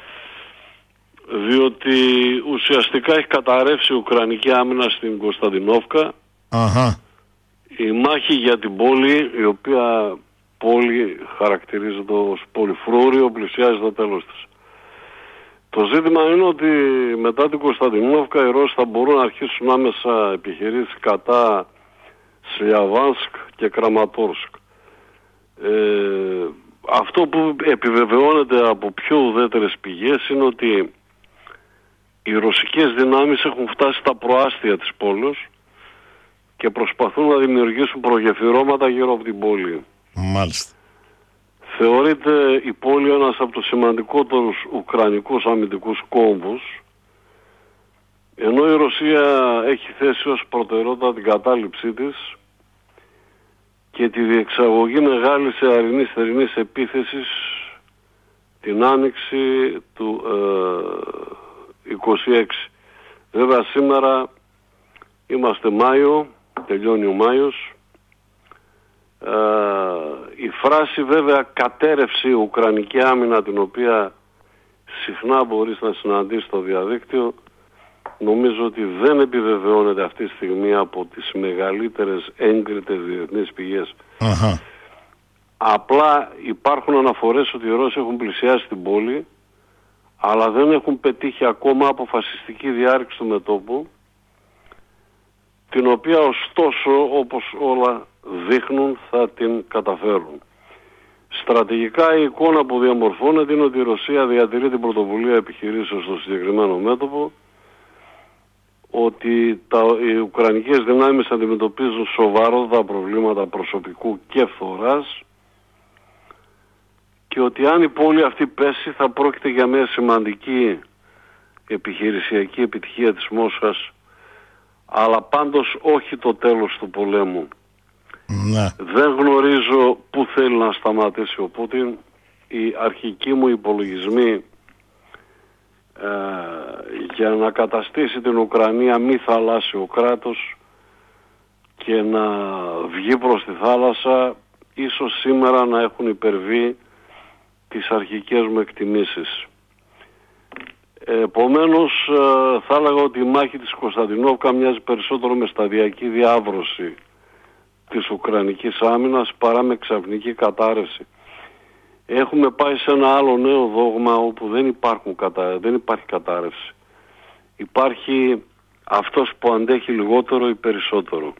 Διότι ουσιαστικά έχει καταρρεύσει η ουκρανική άμυνα στην Κωνσταντινόφκα. Αχα. Η μάχη για την πόλη, η οποία πόλη χαρακτηρίζεται ως πολυφρούριο, πλησιάζει το τέλος της. Το ζήτημα είναι ότι μετά την Κωνσταντινόφκα οι Ρώσοι θα μπορούν να αρχίσουν άμεσα επιχειρήσεις κατά Σλιαβάνσκ και Κραματόρσκ. Ε, αυτό που επιβεβαιώνεται από πιο ουδέτερες πηγές είναι ότι οι ρωσικές δυνάμεις έχουν φτάσει στα προάστια της πόλης και προσπαθούν να δημιουργήσουν προγεφυρώματα γύρω από την πόλη. Μάλιστα. Θεωρείται η πόλη ένας από τους σημαντικότερους ουκρανικούς αμυντικούς κόμβους, ενώ η Ρωσία έχει θέσει ως προτεραιότητα την κατάληψή της και τη διεξαγωγή μεγάλης αερινής θερινής επίθεσης την άνοιξη του ε, είκοσι έξι. Βέβαια σήμερα είμαστε Μάιο, τελειώνει ο Μάιος. Ε, η φράση βέβαια κατέρευση ουκρανική άμυνα, την οποία συχνά μπορείς να συναντήσεις στο διαδίκτυο, νομίζω ότι δεν επιβεβαιώνεται αυτή τη στιγμή από τις μεγαλύτερες έγκριτες διεθνείς πηγές. Αχα. Απλά υπάρχουν αναφορές ότι οι Ρώσοι έχουν πλησιάσει την πόλη, αλλά δεν έχουν πετύχει ακόμα αποφασιστική διάρρηξη του μετώπου, την οποία ωστόσο, όπως όλα δείχνουν, θα την καταφέρουν. Στρατηγικά η εικόνα που διαμορφώνεται είναι ότι η Ρωσία διατηρεί την πρωτοβουλία επιχειρήσεως στο συγκεκριμένο μέτωπο, ότι τα, οι ουκρανικές δυνάμεις αντιμετωπίζουν σοβαρότατα προβλήματα προσωπικού και φθοράς και ότι αν η πόλη αυτή πέσει θα πρόκειται για μια σημαντική επιχειρησιακή επιτυχία της Μόσχας, αλλά πάντως όχι το τέλος του πολέμου. Ναι. Δεν γνωρίζω πού θέλει να σταματήσει ο Πούτιν. Οι αρχικοί μου υπολογισμοί ε, για να καταστήσει την Ουκρανία μη θαλάσσιο κράτος και να βγει προς τη θάλασσα, ίσως σήμερα να έχουν υπερβεί τις αρχικές μου εκτιμήσεις. Επομένως θα έλεγα ότι η μάχη της Κωνσταντινόφκα μοιάζει περισσότερο με σταδιακή διάβρωση της Ουκρανικής άμυνας παρά με ξαφνική κατάρρευση. Έχουμε πάει σε ένα άλλο νέο δόγμα όπου δεν, υπάρχουν κατα... δεν υπάρχει κατάρρευση. Υπάρχει αυτός που αντέχει λιγότερο ή περισσότερο.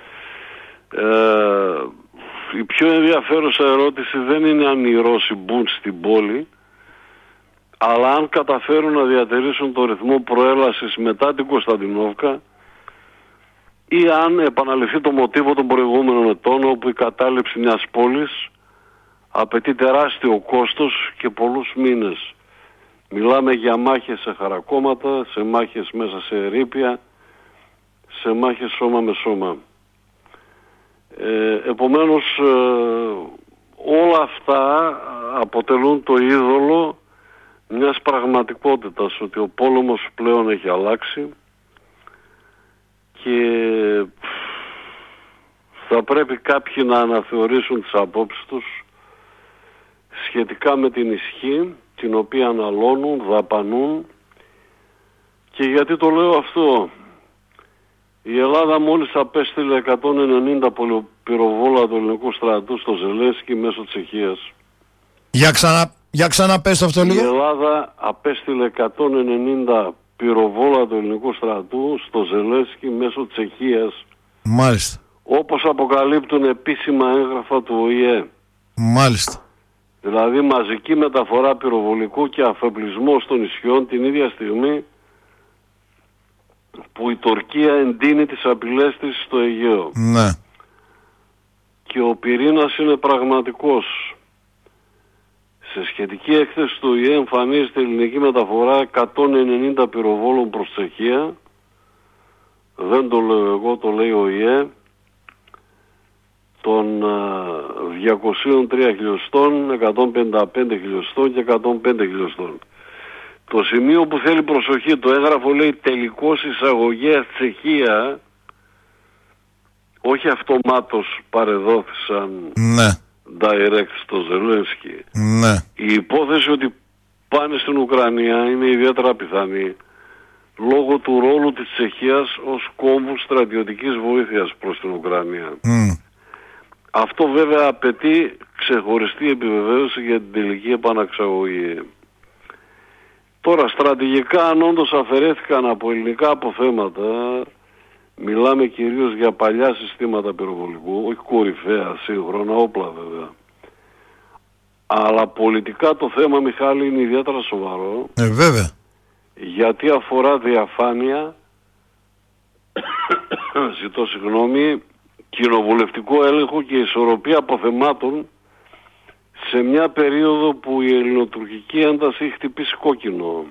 Ε, η πιο ενδιαφέρουσα ερώτηση δεν είναι αν οι Ρώσοι μπουν στην πόλη, αλλά αν καταφέρουν να διατηρήσουν το ρυθμό προέλασης μετά την Κωνσταντινόφκα ή αν επαναληφθεί το μοτίβο των προηγούμενων ετών, όπου η κατάληψη μιας πόλης απαιτεί τεράστιο κόστος και πολλούς μήνες. Μιλάμε για μάχες σε χαρακόμματα, σε μάχες μέσα σε ερείπια, σε μάχες σώμα με σώμα. Ε, επομένως ε, όλα αυτά αποτελούν το είδωλο μιας πραγματικότητας, ότι ο πόλεμος πλέον έχει αλλάξει και θα πρέπει κάποιοι να αναθεωρήσουν τις απόψεις τους σχετικά με την ισχύ την οποία αναλώνουν, δαπανούν. Και γιατί το λέω αυτό? Η Ελλάδα μόλις απέστειλε εκατόν ενενήντα πυροβόλα του ελληνικού στρατού στο Ζελένσκι μέσω Τσεχίας. Για ξανά, για ξανά πες το αυτό λίγο. Η Ελλάδα απέστειλε εκατόν ενενήντα πυροβόλα του ελληνικού στρατού στο Ζελένσκι μέσω Τσεχίας. Μάλιστα. Όπως αποκαλύπτουν επίσημα έγγραφα του Ο Η Ε. Μάλιστα. Δηλαδή μαζική μεταφορά πυροβολικού και αφεπλισμός των νησιών την ίδια στιγμή που η Τουρκία εντείνει τις απειλές της στο Αιγαίο. Ναι. Και ο πυρήνας είναι πραγματικός. Σε σχετική έκθεση του Ο Η Ε εμφανίζεται ελληνική μεταφορά εκατόν ενενήντα πυροβόλων προς Τσεχία. Δεν το λέω εγώ, το λέει ο Ο Η Ε. Των διακόσια τρία χιλιοστών, εκατόν πενήντα πέντε χιλιοστών και εκατόν πέντε χιλιοστών. Το σημείο που θέλει προσοχή, το έγγραφο λέει τελικώς εισαγωγέα Τσεχία, όχι αυτομάτως παρεδόθησαν ναι. direct στο Ζελένσκι. Ναι. Η υπόθεση ότι πάνε στην Ουκρανία είναι ιδιαίτερα πιθανή λόγω του ρόλου της Τσεχίας ως κόμβου στρατιωτικής βοήθειας προς την Ουκρανία. Mm. Αυτό βέβαια απαιτεί ξεχωριστή επιβεβαίωση για την τελική επαναξαγωγή. Τώρα στρατηγικά αν όντως αφαιρέθηκαν από ελληνικά αποθέματα, μιλάμε κυρίως για παλιά συστήματα πυροβολικού, όχι κορυφαία σύγχρονα όπλα βέβαια. Αλλά πολιτικά το θέμα, Μιχάλη, είναι ιδιαίτερα σοβαρό. Ε, βέβαια. Γιατί αφορά διαφάνεια, ζητώ συγγνώμη, κοινοβουλευτικό έλεγχο και ισορροπία αποθεμάτων σε μια περίοδο που η ελληνοτουρκική ένταση έχει χτυπήσει κόκκινο.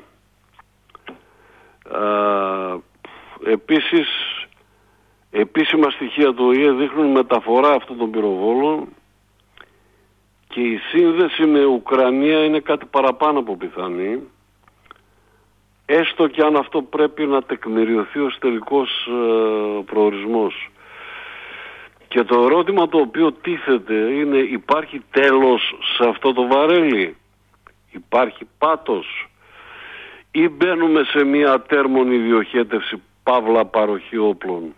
Α, επίσης, επίσημα στοιχεία του Ο Η Ε δείχνουν μεταφορά αυτών των πυροβόλων και η σύνδεση με Ουκρανία είναι κάτι παραπάνω από πιθανή, έστω και αν αυτό πρέπει να τεκμηριωθεί ως τελικός ε, προορισμός. Και το ερώτημα το οποίο τίθεται είναι, υπάρχει τέλος σε αυτό το βαρέλι? Υπάρχει πάτος? Ή μπαίνουμε σε μια ατέρμονη διοχέτευση παύλα παροχή όπλων?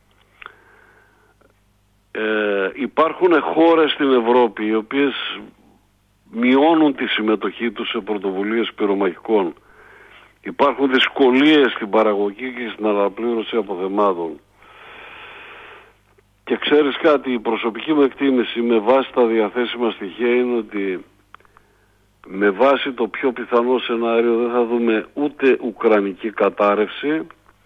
Ε, υπάρχουν χώρες στην Ευρώπη οι οποίες μειώνουν τη συμμετοχή τους σε πρωτοβουλίες πυρομαχικών. Υπάρχουν δυσκολίες στην παραγωγή και στην αναπλήρωση αποθεμάτων. Και ξέρεις κάτι, η προσωπική μου εκτίμηση με βάση τα διαθέσιμα στοιχεία είναι ότι με βάση το πιο πιθανό σενάριο δεν θα δούμε ούτε ουκρανική κατάρρευση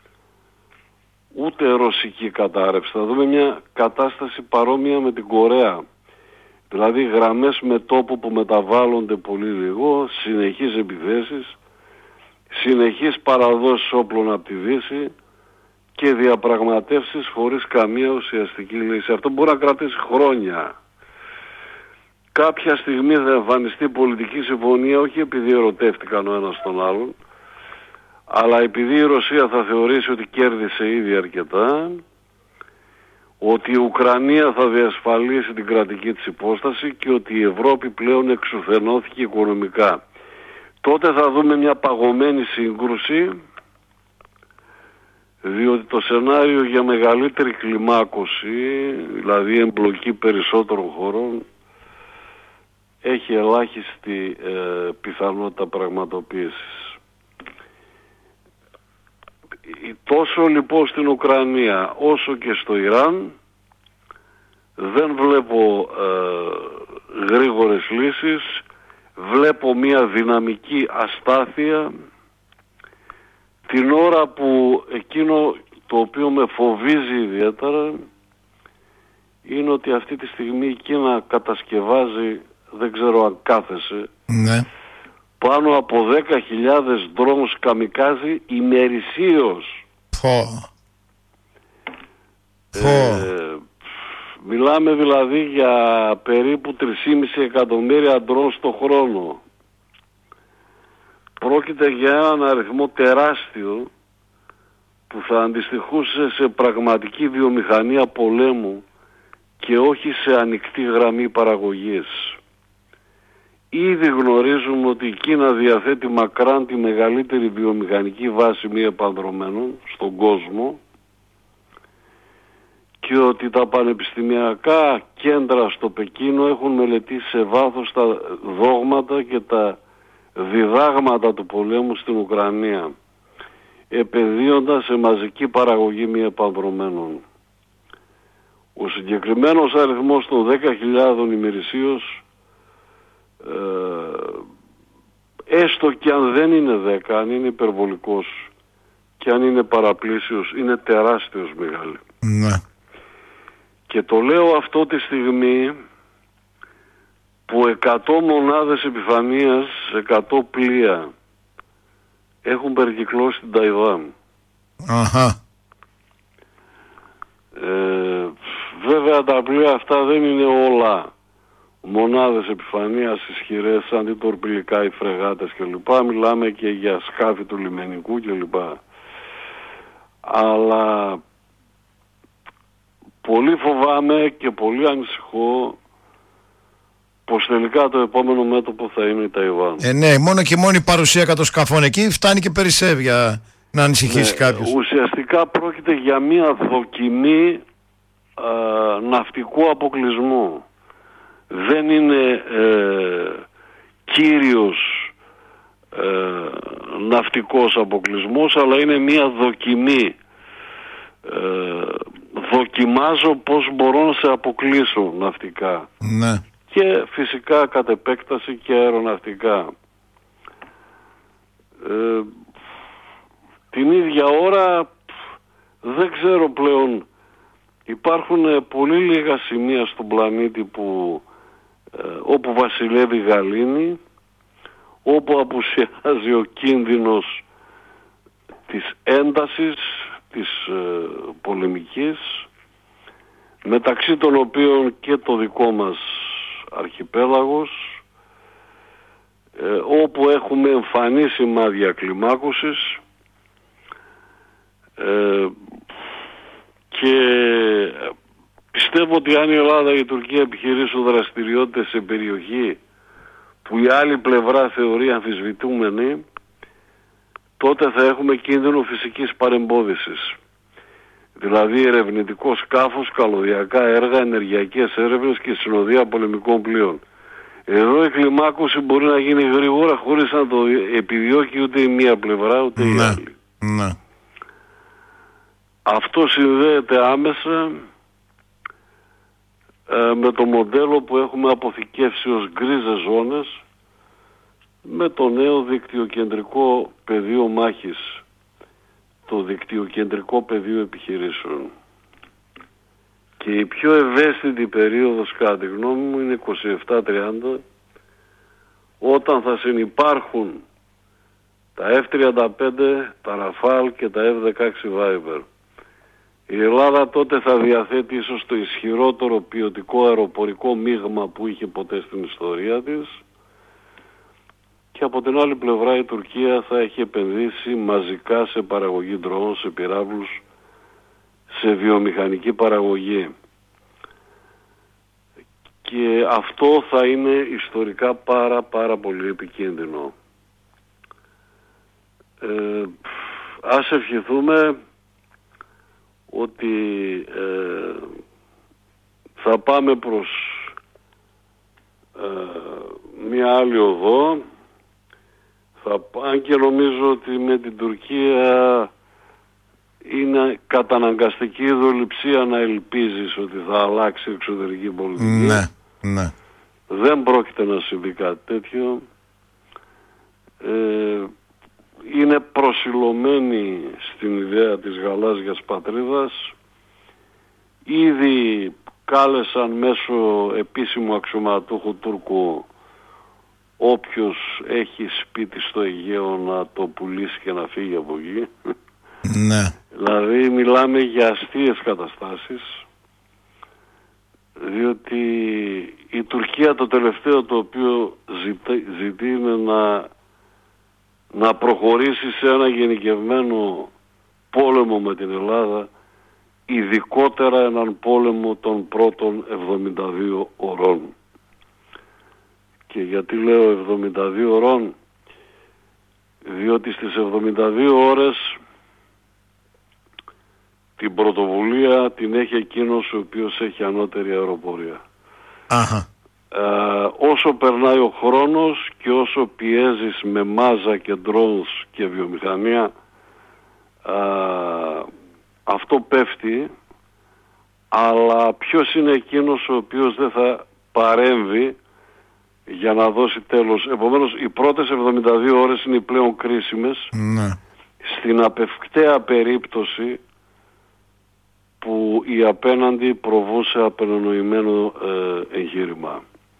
ούτε ρωσική κατάρρευση. Θα δούμε μια κατάσταση παρόμοια με την Κορέα. Δηλαδή γραμμές μετώπου που μεταβάλλονται πολύ λίγο, συνεχείς επιθέσεις, συνεχείς παραδόσεις όπλων από τη Δύση και διαπραγματεύσεις χωρίς καμία ουσιαστική λύση. Αυτό μπορεί να κρατήσει χρόνια. Κάποια στιγμή θα εμφανιστεί πολιτική συμφωνία, όχι επειδή ερωτεύτηκαν ο ένας τον άλλον, αλλά επειδή η Ρωσία θα θεωρήσει ότι κέρδισε ήδη αρκετά, ότι η Ουκρανία θα διασφαλίσει την κρατική της υπόσταση και ότι η Ευρώπη πλέον εξουθενώθηκε οικονομικά. Τότε θα δούμε μια παγωμένη σύγκρουση, διότι το σενάριο για μεγαλύτερη κλιμάκωση, δηλαδή εμπλοκή περισσότερων χωρών, έχει ελάχιστη ε, πιθανότητα πραγματοποίησης. Τόσο λοιπόν στην Ουκρανία όσο και στο Ιράν δεν βλέπω ε, γρήγορες λύσεις, βλέπω μια δυναμική αστάθεια, την ώρα που εκείνο το οποίο με φοβίζει ιδιαίτερα είναι ότι αυτή τη στιγμή η Κίνα κατασκευάζει, δεν ξέρω αν κάθεσε, ναι, πάνω από δέκα χιλιάδες δρόμους καμικάζι ημερησίως. Πω. Ε, μιλάμε δηλαδή για περίπου τρία κόμμα πέντε εκατομμύρια ντρόν στο χρόνο. Πρόκειται για έναν αριθμό τεράστιο που θα αντιστοιχούσε σε πραγματική βιομηχανία πολέμου και όχι σε ανοιχτή γραμμή παραγωγής. Ήδη γνωρίζουμε ότι η Κίνα διαθέτει μακράν τη μεγαλύτερη βιομηχανική βάση μη επανδρομένων στον κόσμο και ότι τα πανεπιστημιακά κέντρα στο Πεκίνο έχουν μελετήσει σε βάθος τα δόγματα και τα διδάγματα του πολέμου στην Ουκρανία, επενδύοντας σε μαζική παραγωγή μη επανδρομένων. Ο συγκεκριμένος αριθμός των δέκα χιλιάδων ημερησίως, ε, έστω και αν δεν είναι δέκα, αν είναι υπερβολικός και αν είναι παραπλήσιος, είναι τεράστιος μεγάλη. Ναι. Και το λέω αυτό τη στιγμή που εκατό μονάδες επιφανείας, εκατό πλοία έχουν περικυκλώσει την Ταϊβάν. Αχα. Ε, βέβαια τα πλοία αυτά δεν είναι όλα μονάδες επιφανείας ισχυρές, αντιτορπιλικά ή φρεγάτες κλπ. Μιλάμε και για σκάφη του λιμενικού κλπ. Αλλά πολύ φοβάμαι και πολύ ανησυχώ πως τελικά το επόμενο μέτωπο θα είναι η Ταϊβάν. Ε, ναι, μόνο και μόνο η παρουσία κατ' σκαφών εκεί φτάνει και περισσεύει για να ανησυχήσει ναι, κάποιος. Ουσιαστικά πρόκειται για μια δοκιμή α, ναυτικού αποκλεισμού. Δεν είναι ε, κύριος ε, ναυτικός αποκλεισμός, αλλά είναι μια δοκιμή. Ε, δοκιμάζω πώς μπορώ να σε αποκλείσω ναυτικά. Ναι. Και φυσικά κατ' επέκταση και αεροναυτικά. Ε, την ίδια ώρα δεν ξέρω πλέον, υπάρχουν πολύ λίγα σημεία στον πλανήτη που, ε, όπου βασιλεύει γαλήνη, όπου απουσιάζει ο κίνδυνος της έντασης, της ε, πολεμικής, μεταξύ των οποίων και το δικό μας αρχιπέλαγος, ε, όπου έχουμε εμφανή σημάδια κλιμάκωσης, ε, και πιστεύω ότι αν η Ελλάδα και η Τουρκία επιχειρήσουν δραστηριότητες σε περιοχή που η άλλη πλευρά θεωρεί αμφισβητούμενη, τότε θα έχουμε κίνδυνο φυσικής παρεμπόδισης. Δηλαδή ερευνητικό σκάφος, καλωδιακά έργα, ενεργειακές έρευνες και συνοδεία πολεμικών πλοίων. Εδώ η κλιμάκωση μπορεί να γίνει γρήγορα χωρίς να το επιδιώκει ούτε η μία πλευρά ούτε η άλλη. Ναι. Αυτό συνδέεται άμεσα ε, με το μοντέλο που έχουμε αποθηκεύσει ως γκρίζες ζώνες, με το νέο δικτυοκεντρικό πεδίο μάχης, το δικτυοκεντρικό πεδίο επιχειρήσεων. Και η πιο ευαίσθητη περίοδος κατά τη γνώμη μου είναι είκοσι επτά τριάντα, όταν θα συνυπάρχουν τα εφ τριάντα πέντε, τα Ραφάλ και τα εφ δεκαέξι Viper. Η Ελλάδα τότε θα διαθέτει ίσως το ισχυρότερο ποιοτικό αεροπορικό μείγμα που είχε ποτέ στην ιστορία της, και από την άλλη πλευρά η Τουρκία θα έχει επενδύσει μαζικά σε παραγωγή ντρόουν, σε πυράβλους, σε βιομηχανική παραγωγή. Και αυτό θα είναι ιστορικά πάρα πάρα πολύ επικίνδυνο. Ε, ας ευχηθούμε ότι ε, θα πάμε προς ε, μια άλλη οδό. Θα, αν και νομίζω ότι με την Τουρκία είναι καταναγκαστική ιδεολειψία να ελπίζεις ότι θα αλλάξει η εξωτερική πολιτική. Ναι, ναι. Δεν πρόκειται να συμβεί κάτι τέτοιο. Ε, είναι προσιλωμένη στην ιδέα της γαλάζιας πατρίδας. Ήδη κάλεσαν μέσω επίσημου αξιωματούχου Τούρκου όποιος έχει σπίτι στο Αιγαίο να το πουλήσει και να φύγει από εκεί. Ναι. Δηλαδή μιλάμε για αστείες καταστάσεις, διότι η Τουρκία το τελευταίο το οποίο ζητεί, ζητεί είναι να, να προχωρήσει σε ένα γενικευμένο πόλεμο με την Ελλάδα, ειδικότερα έναν πόλεμο των πρώτων εβδομήντα δύο ωρών. Και γιατί λέω εβδομήντα δύο ωρών? Διότι στις εβδομήντα δύο ώρες την πρωτοβουλία την έχει εκείνος ο οποίος έχει ανώτερη αεροπορία. Αχα. Ε, όσο περνάει ο χρόνος και όσο πιέζεις με μάζα και drones και βιομηχανία, ε, αυτό πέφτει, αλλά ποιος είναι εκείνος ο οποίος δεν θα παρέμβει για να δώσει τέλος? Επομένως οι πρώτες εβδομήντα δύο ώρες είναι οι πλέον κρίσιμες. Ναι. Στην απευκταία περίπτωση που η απέναντι προβούσε απενονοημένο ε, εγχείρημα.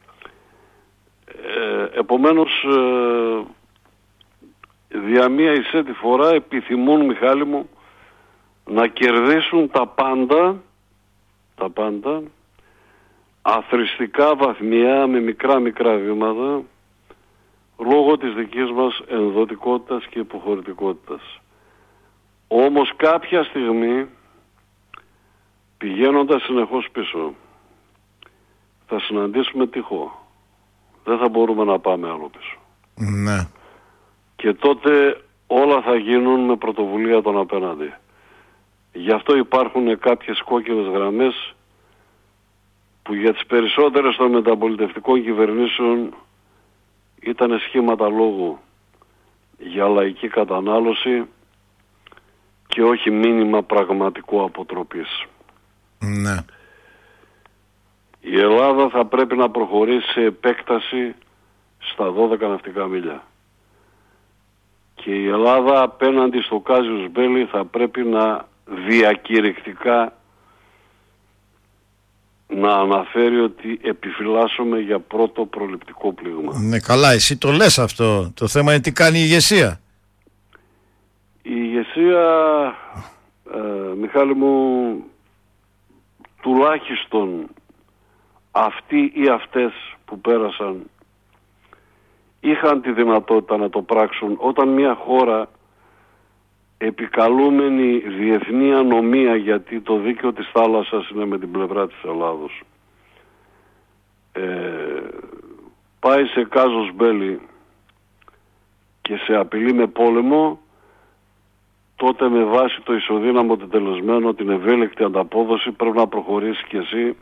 Ε, επομένως ε, δια μία εισέτη φορά επιθυμούν, Μιχάλη μου, να κερδίσουν τα πάντα, τα πάντα αθροιστικά, βαθμιά, με μικρά μικρά βήματα, λόγω της δικής μας ενδοτικότητας και υποχωρητικότητας. Όμως κάποια στιγμή, πηγαίνοντας συνεχώς πίσω, θα συναντήσουμε τείχο. Δεν θα μπορούμε να πάμε άλλο πίσω. Ναι. Και τότε όλα θα γίνουν με πρωτοβουλία των απέναντι. Γι' αυτό υπάρχουν κάποιες κόκκινες γραμμές που για τις περισσότερες των μεταπολιτευτικών κυβερνήσεων ήταν σχήματα λόγου για λαϊκή κατανάλωση και όχι μήνυμα πραγματικού αποτροπής. Ναι. Η Ελλάδα θα πρέπει να προχωρήσει σε επέκταση στα δώδεκα ναυτικά μίλια. Και η Ελλάδα απέναντι στο Κάζιους Μπέλι θα πρέπει να διακηρυκτικά να αναφέρει ότι επιφυλάσσομαι για πρώτο προληπτικό πλήγμα. Ναι, καλά, εσύ το λες αυτό. Το θέμα είναι τι κάνει η ηγεσία. Η ηγεσία, ε, Μιχάλη μου, τουλάχιστον αυτοί ή αυτές που πέρασαν είχαν τη δυνατότητα να το πράξουν όταν μια χώρα επικαλούμενη διεθνή ανομία, γιατί το δίκαιο της θάλασσας είναι με την πλευρά της Ελλάδος, ε, πάει σε κάζος μπέλι και σε απειλεί με πόλεμο, τότε με βάση το ισοδύναμο τετελεσμένο, την ευέλικτη ανταπόδοση, πρέπει να προχωρήσει κι εσύ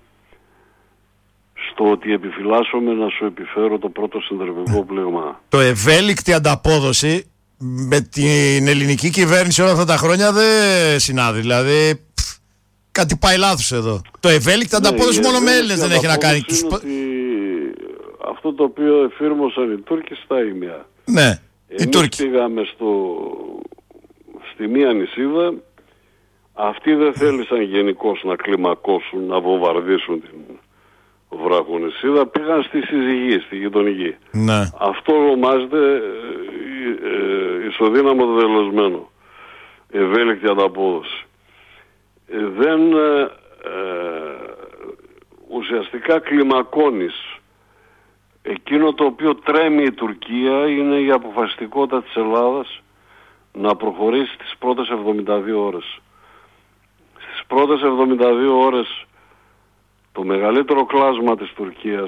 στο ότι επιφυλάσσομαι να σου επιφέρω το πρώτο συνδρομικό πλήγμα. Το ευέλικτη ανταπόδοση με την ελληνική κυβέρνηση όλα αυτά τα χρόνια δεν συνάδει. Δηλαδή πφ, κάτι πάει λάθος εδώ. Το ευέλικτη Ναι, ανταπόδοση μόνο με Έλληνες δεν έχει να κάνει. Τους... Ότι αυτό το οποίο εφήρμοσαν οι Τούρκοι στα Ήμια. Ναι, οι Εμείς Τούρκοι. πήγαμε στο... στη μία νησίδα, αυτοί δεν θέλησαν γενικώς να κλιμακώσουν, να βομβαρδίσουν την βραχονησίδα, πήγαν στη συζυγή, στη γειτονική. Ναι. Αυτό ονομάζεται ε, ε, ισοδύναμο δεδελωσμένο, ευέλικτη ανταπόδοση. Ε, δεν ε, ε, ουσιαστικά κλιμακώνεις. Εκείνο το οποίο τρέμει η Τουρκία είναι η αποφασιστικότητα της Ελλάδας να προχωρήσει τις πρώτες εβδομήντα δύο ώρες. Στις πρώτες εβδομήντα δύο ώρες το μεγαλύτερο κλάσμα της Τουρκίας,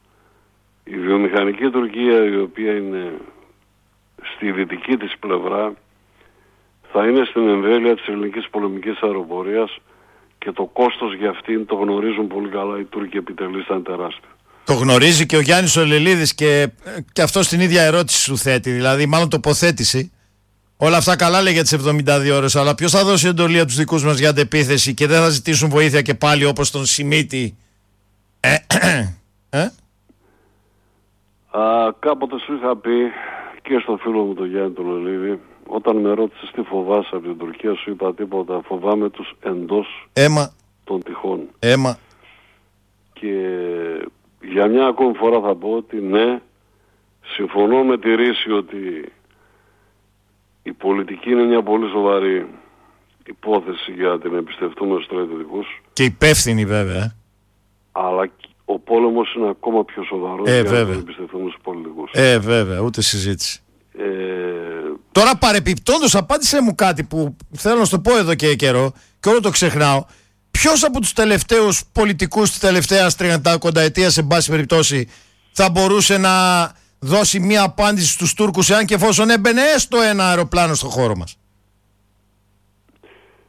η βιομηχανική Τουρκία, η οποία είναι στη δυτική της πλευρά, θα είναι στην εμβέλεια της ελληνικής πολεμικής αεροπορίας και το κόστος για αυτήν το γνωρίζουν πολύ καλά οι Τούρκοι επιτελείς, ήταν τεράστιο. Το γνωρίζει και ο Γιάννης ο Λελίδης και, και αυτό την ίδια ερώτηση σου θέτει, δηλαδή μάλλον τοποθέτηση. Όλα αυτά καλά λέει για τις εβδομήντα δύο ώρες, αλλά ποιος θα δώσει εντολή από τους δικούς μας για αντεπίθεση και δεν θα ζητήσουν βοήθεια και πάλι όπως τον Σιμίτη? Ε, ε? Α, κάποτε σου είχα πει και στο φίλο μου τον Γιάννη τον Λελίδη, όταν με ρώτησες τι φοβάσαι από την Τουρκία, σου είπα τίποτα, φοβάμαι τους εντός Έμα. των τυχών. Έμα. Και για μια ακόμη φορά θα πω ότι ναι, συμφωνώ με τη ρίση ότι η πολιτική είναι μια πολύ σοβαρή υπόθεση για την εμπιστευτούμε στους στρατιωτικούς. Και υπεύθυνη βέβαια. Αλλά ο πόλεμος είναι ακόμα πιο σοβαρός ε, για βέβαια. να την εμπιστευτούμε στους πολιτικούς. Ε, βέβαια, ούτε συζήτηση. Ε... Τώρα παρεπιπτόντως απάντησέ μου κάτι που θέλω να σου το πω εδώ και καιρό και όλο το ξεχνάω. Ποιος από τους τελευταίους πολιτικούς της τελευταίας τριανταετίας, σε μπάση περιπτώσει, θα μπορούσε να δώσει μία απάντηση στους Τούρκους εάν και εφόσον έμπαινε έστω ένα αεροπλάνο στο χώρο μας?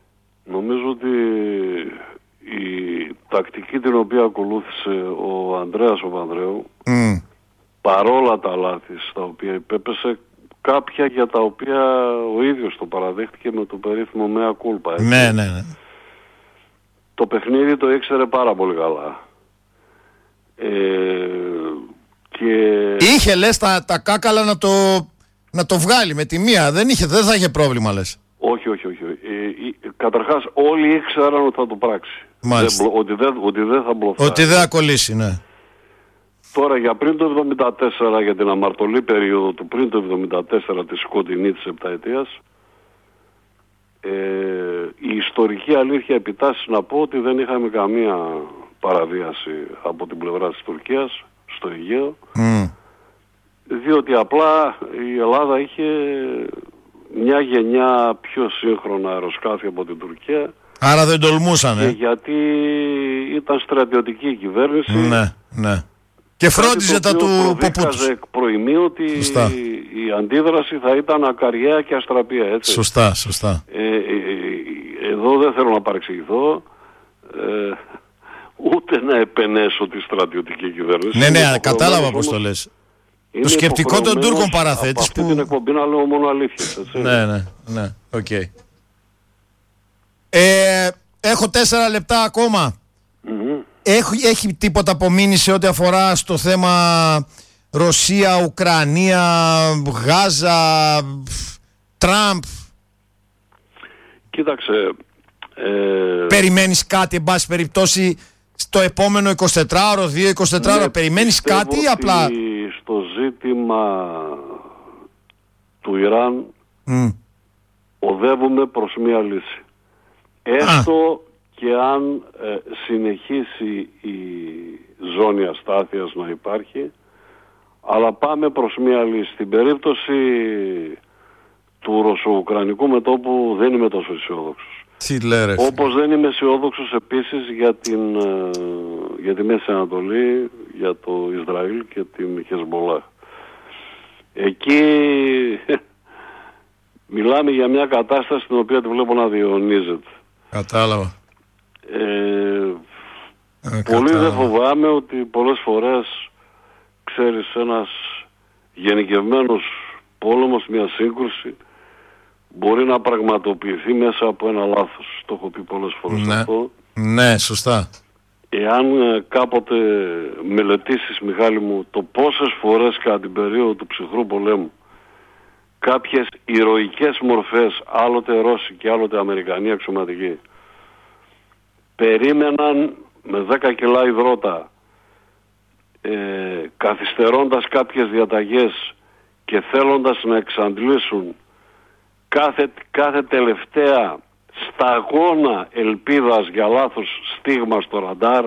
Νομίζω ότι η τακτική την οποία ακολούθησε ο Ανδρέας ο Πανδρέου, Mm. παρόλα τα λάθη στα οποία υπέπεσε, κάποια για τα οποία ο ίδιος το παραδέχτηκε με το περίφημο mea culpa. Έτσι. Ναι, ναι, ναι. Το παιχνίδι το ήξερε πάρα πολύ καλά. Ε, και... Είχε, λες, τα, τα κάκαλα να το, να το βγάλει με τη μία. Δεν, είχε, δεν θα είχε πρόβλημα, λες. Όχι, όχι, όχι. Ε, ε, καταρχάς όλοι ήξεραν ότι θα το πράξει. Δεν, ότι, δεν, ότι δεν θα μπλοφάρει. Ότι δεν θα κολλήσει, ναι. Τώρα για πριν το εβδομήντα τέσσερα, για την αμαρτωλή περίοδο του πριν το εβδομήντα τέσσερα της σκοτεινή της επταετίας, ε, η ιστορική αλήθεια επιτάσσει να πω ότι δεν είχαμε καμία παραβίαση από την πλευρά της Τουρκίας στο Αιγαίο, Mm. διότι απλά η Ελλάδα είχε μια γενιά πιο σύγχρονα αεροσκάφη από την Τουρκία. Άρα δεν τολμούσαν, Και ε. γιατί ήταν στρατιωτική η κυβέρνηση. Ναι, ναι. Και φρόντιζε τα του ποπού τους. εκ προημίου ότι Σωστά. η αντίδραση θα ήταν ακαριαία και αστραπία, έτσι. Σωστά, σωστά. Ε, ε, ε, εδώ δεν θέλω να παρεξηγηθώ, ε, ούτε να επενέσω τη στρατιωτική κυβέρνηση. Ναι, ναι, Είναι κατάλαβα υποχρεωμένος πώς το όμως- λες. είναι Το σκεπτικό των υποχρεωμένος Τούρκων παραθέτεις από αυτή που- την εκπομπή να λέω μόνο αλήθειες, έτσι. Ναι, ναι, ναι, οκ. Ε, έχω τέσσερα λεπτά ακόμα. Μμμ. Έχει, έχει τίποτα απομείνει σε ό,τι αφορά στο θέμα Ρωσία, Ουκρανία, Γάζα, Τραμπ? Κοίταξε, ε, Περιμένεις κάτι, εν πάση περιπτώσει, στο επόμενο εικοσιτετράωρο, δύο εικοσιτετράωρο, ναι, περιμένεις πιστεύω κάτι ή ότι απλά... στο ζήτημα του Ιράν Μμ. οδεύουμε προς μία λύση. Έστω και αν ε, συνεχίσει η ζώνη αστάθειας να υπάρχει, αλλά πάμε προς μία λύση. Στην περίπτωση του ρωσο-ουκρανικού μετώπου δεν είμαι τόσο αισιόδοξος. Τι λέρε. Όπως δεν είμαι αισιόδοξος επίσης για, την, ε, για τη Μέση Ανατολή, για το Ισραήλ και την Χεσμολάχ. Εκεί μιλάμε για μια κατάσταση την οποία τη βλέπω να διαιωνίζεται. Κατάλαβα. Ε, Ε, πολύ δεν κατάλαβα. φοβάμαι ότι πολλές φορές, ξέρεις, ένας γενικευμένος πόλεμος, μια σύγκρουση, μπορεί να πραγματοποιηθεί μέσα από ένα λάθος. Το έχω πει πολλές φορές Ναι. αυτό. Ναι, σωστά. Εάν ε, κάποτε μελετήσεις, Μιχάλη μου, το πόσες φορές κατά την περίοδο του ψυχρού πολέμου κάποιες ηρωικές μορφές, άλλοτε Ρώσοι και άλλοτε Αμερικανοί αξιωματικοί, περίμεναν με δέκα κιλά υδρότα, ε, καθυστερώντας κάποιες διαταγές και θέλοντας να εξαντλήσουν κάθε, κάθε τελευταία σταγόνα ελπίδας για λάθος στίγμα στο ραντάρ,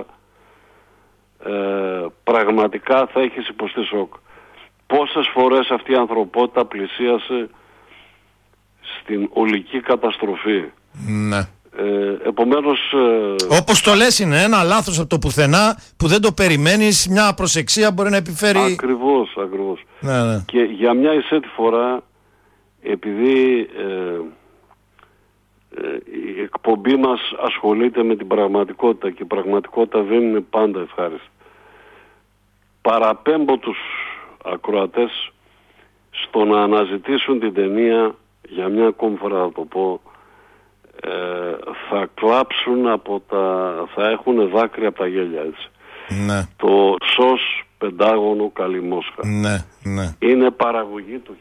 ε, πραγματικά θα έχεις υποστεί σοκ. Πόσες φορές αυτή η ανθρωπότητα πλησίασε στην ολική καταστροφή. Ναι. Ε, επομένως... Ε, Όπως το λες, είναι ένα λάθος από το πουθενά που δεν το περιμένεις, μια προσεξία μπορεί να επιφέρει... Ακριβώς, ακριβώς. Ναι, ναι. Και για μια εισέτη φορά, επειδή ε, ε, η εκπομπή μας ασχολείται με την πραγματικότητα και η πραγματικότητα δεν είναι πάντα ευχάριστη, παραπέμπω τους ακροατές στο να αναζητήσουν την ταινία, για μια ακόμη φορά θα το πω, ε, θα κλάψουν από τα... θα έχουν δάκρυα από τα γέλια, έτσι. Ναι, Το ΣΟΣ Πεντάγωνο Καλιμόσχα. ναι, ναι. Είναι παραγωγή του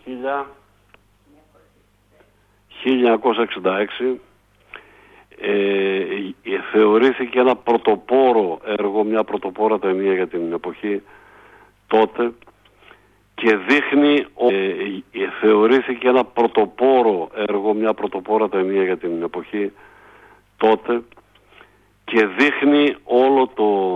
χίλια εννιακόσια εξήντα έξι. Ε, θεωρήθηκε ένα πρωτοπόρο έργο, μια πρωτοπόρα ταινία για την εποχή τότε, και δείχνει, ε, θεωρήθηκε ένα πρωτοπόρο έργο, μια πρωτοπόρα ταινία για την εποχή τότε, και δείχνει όλο το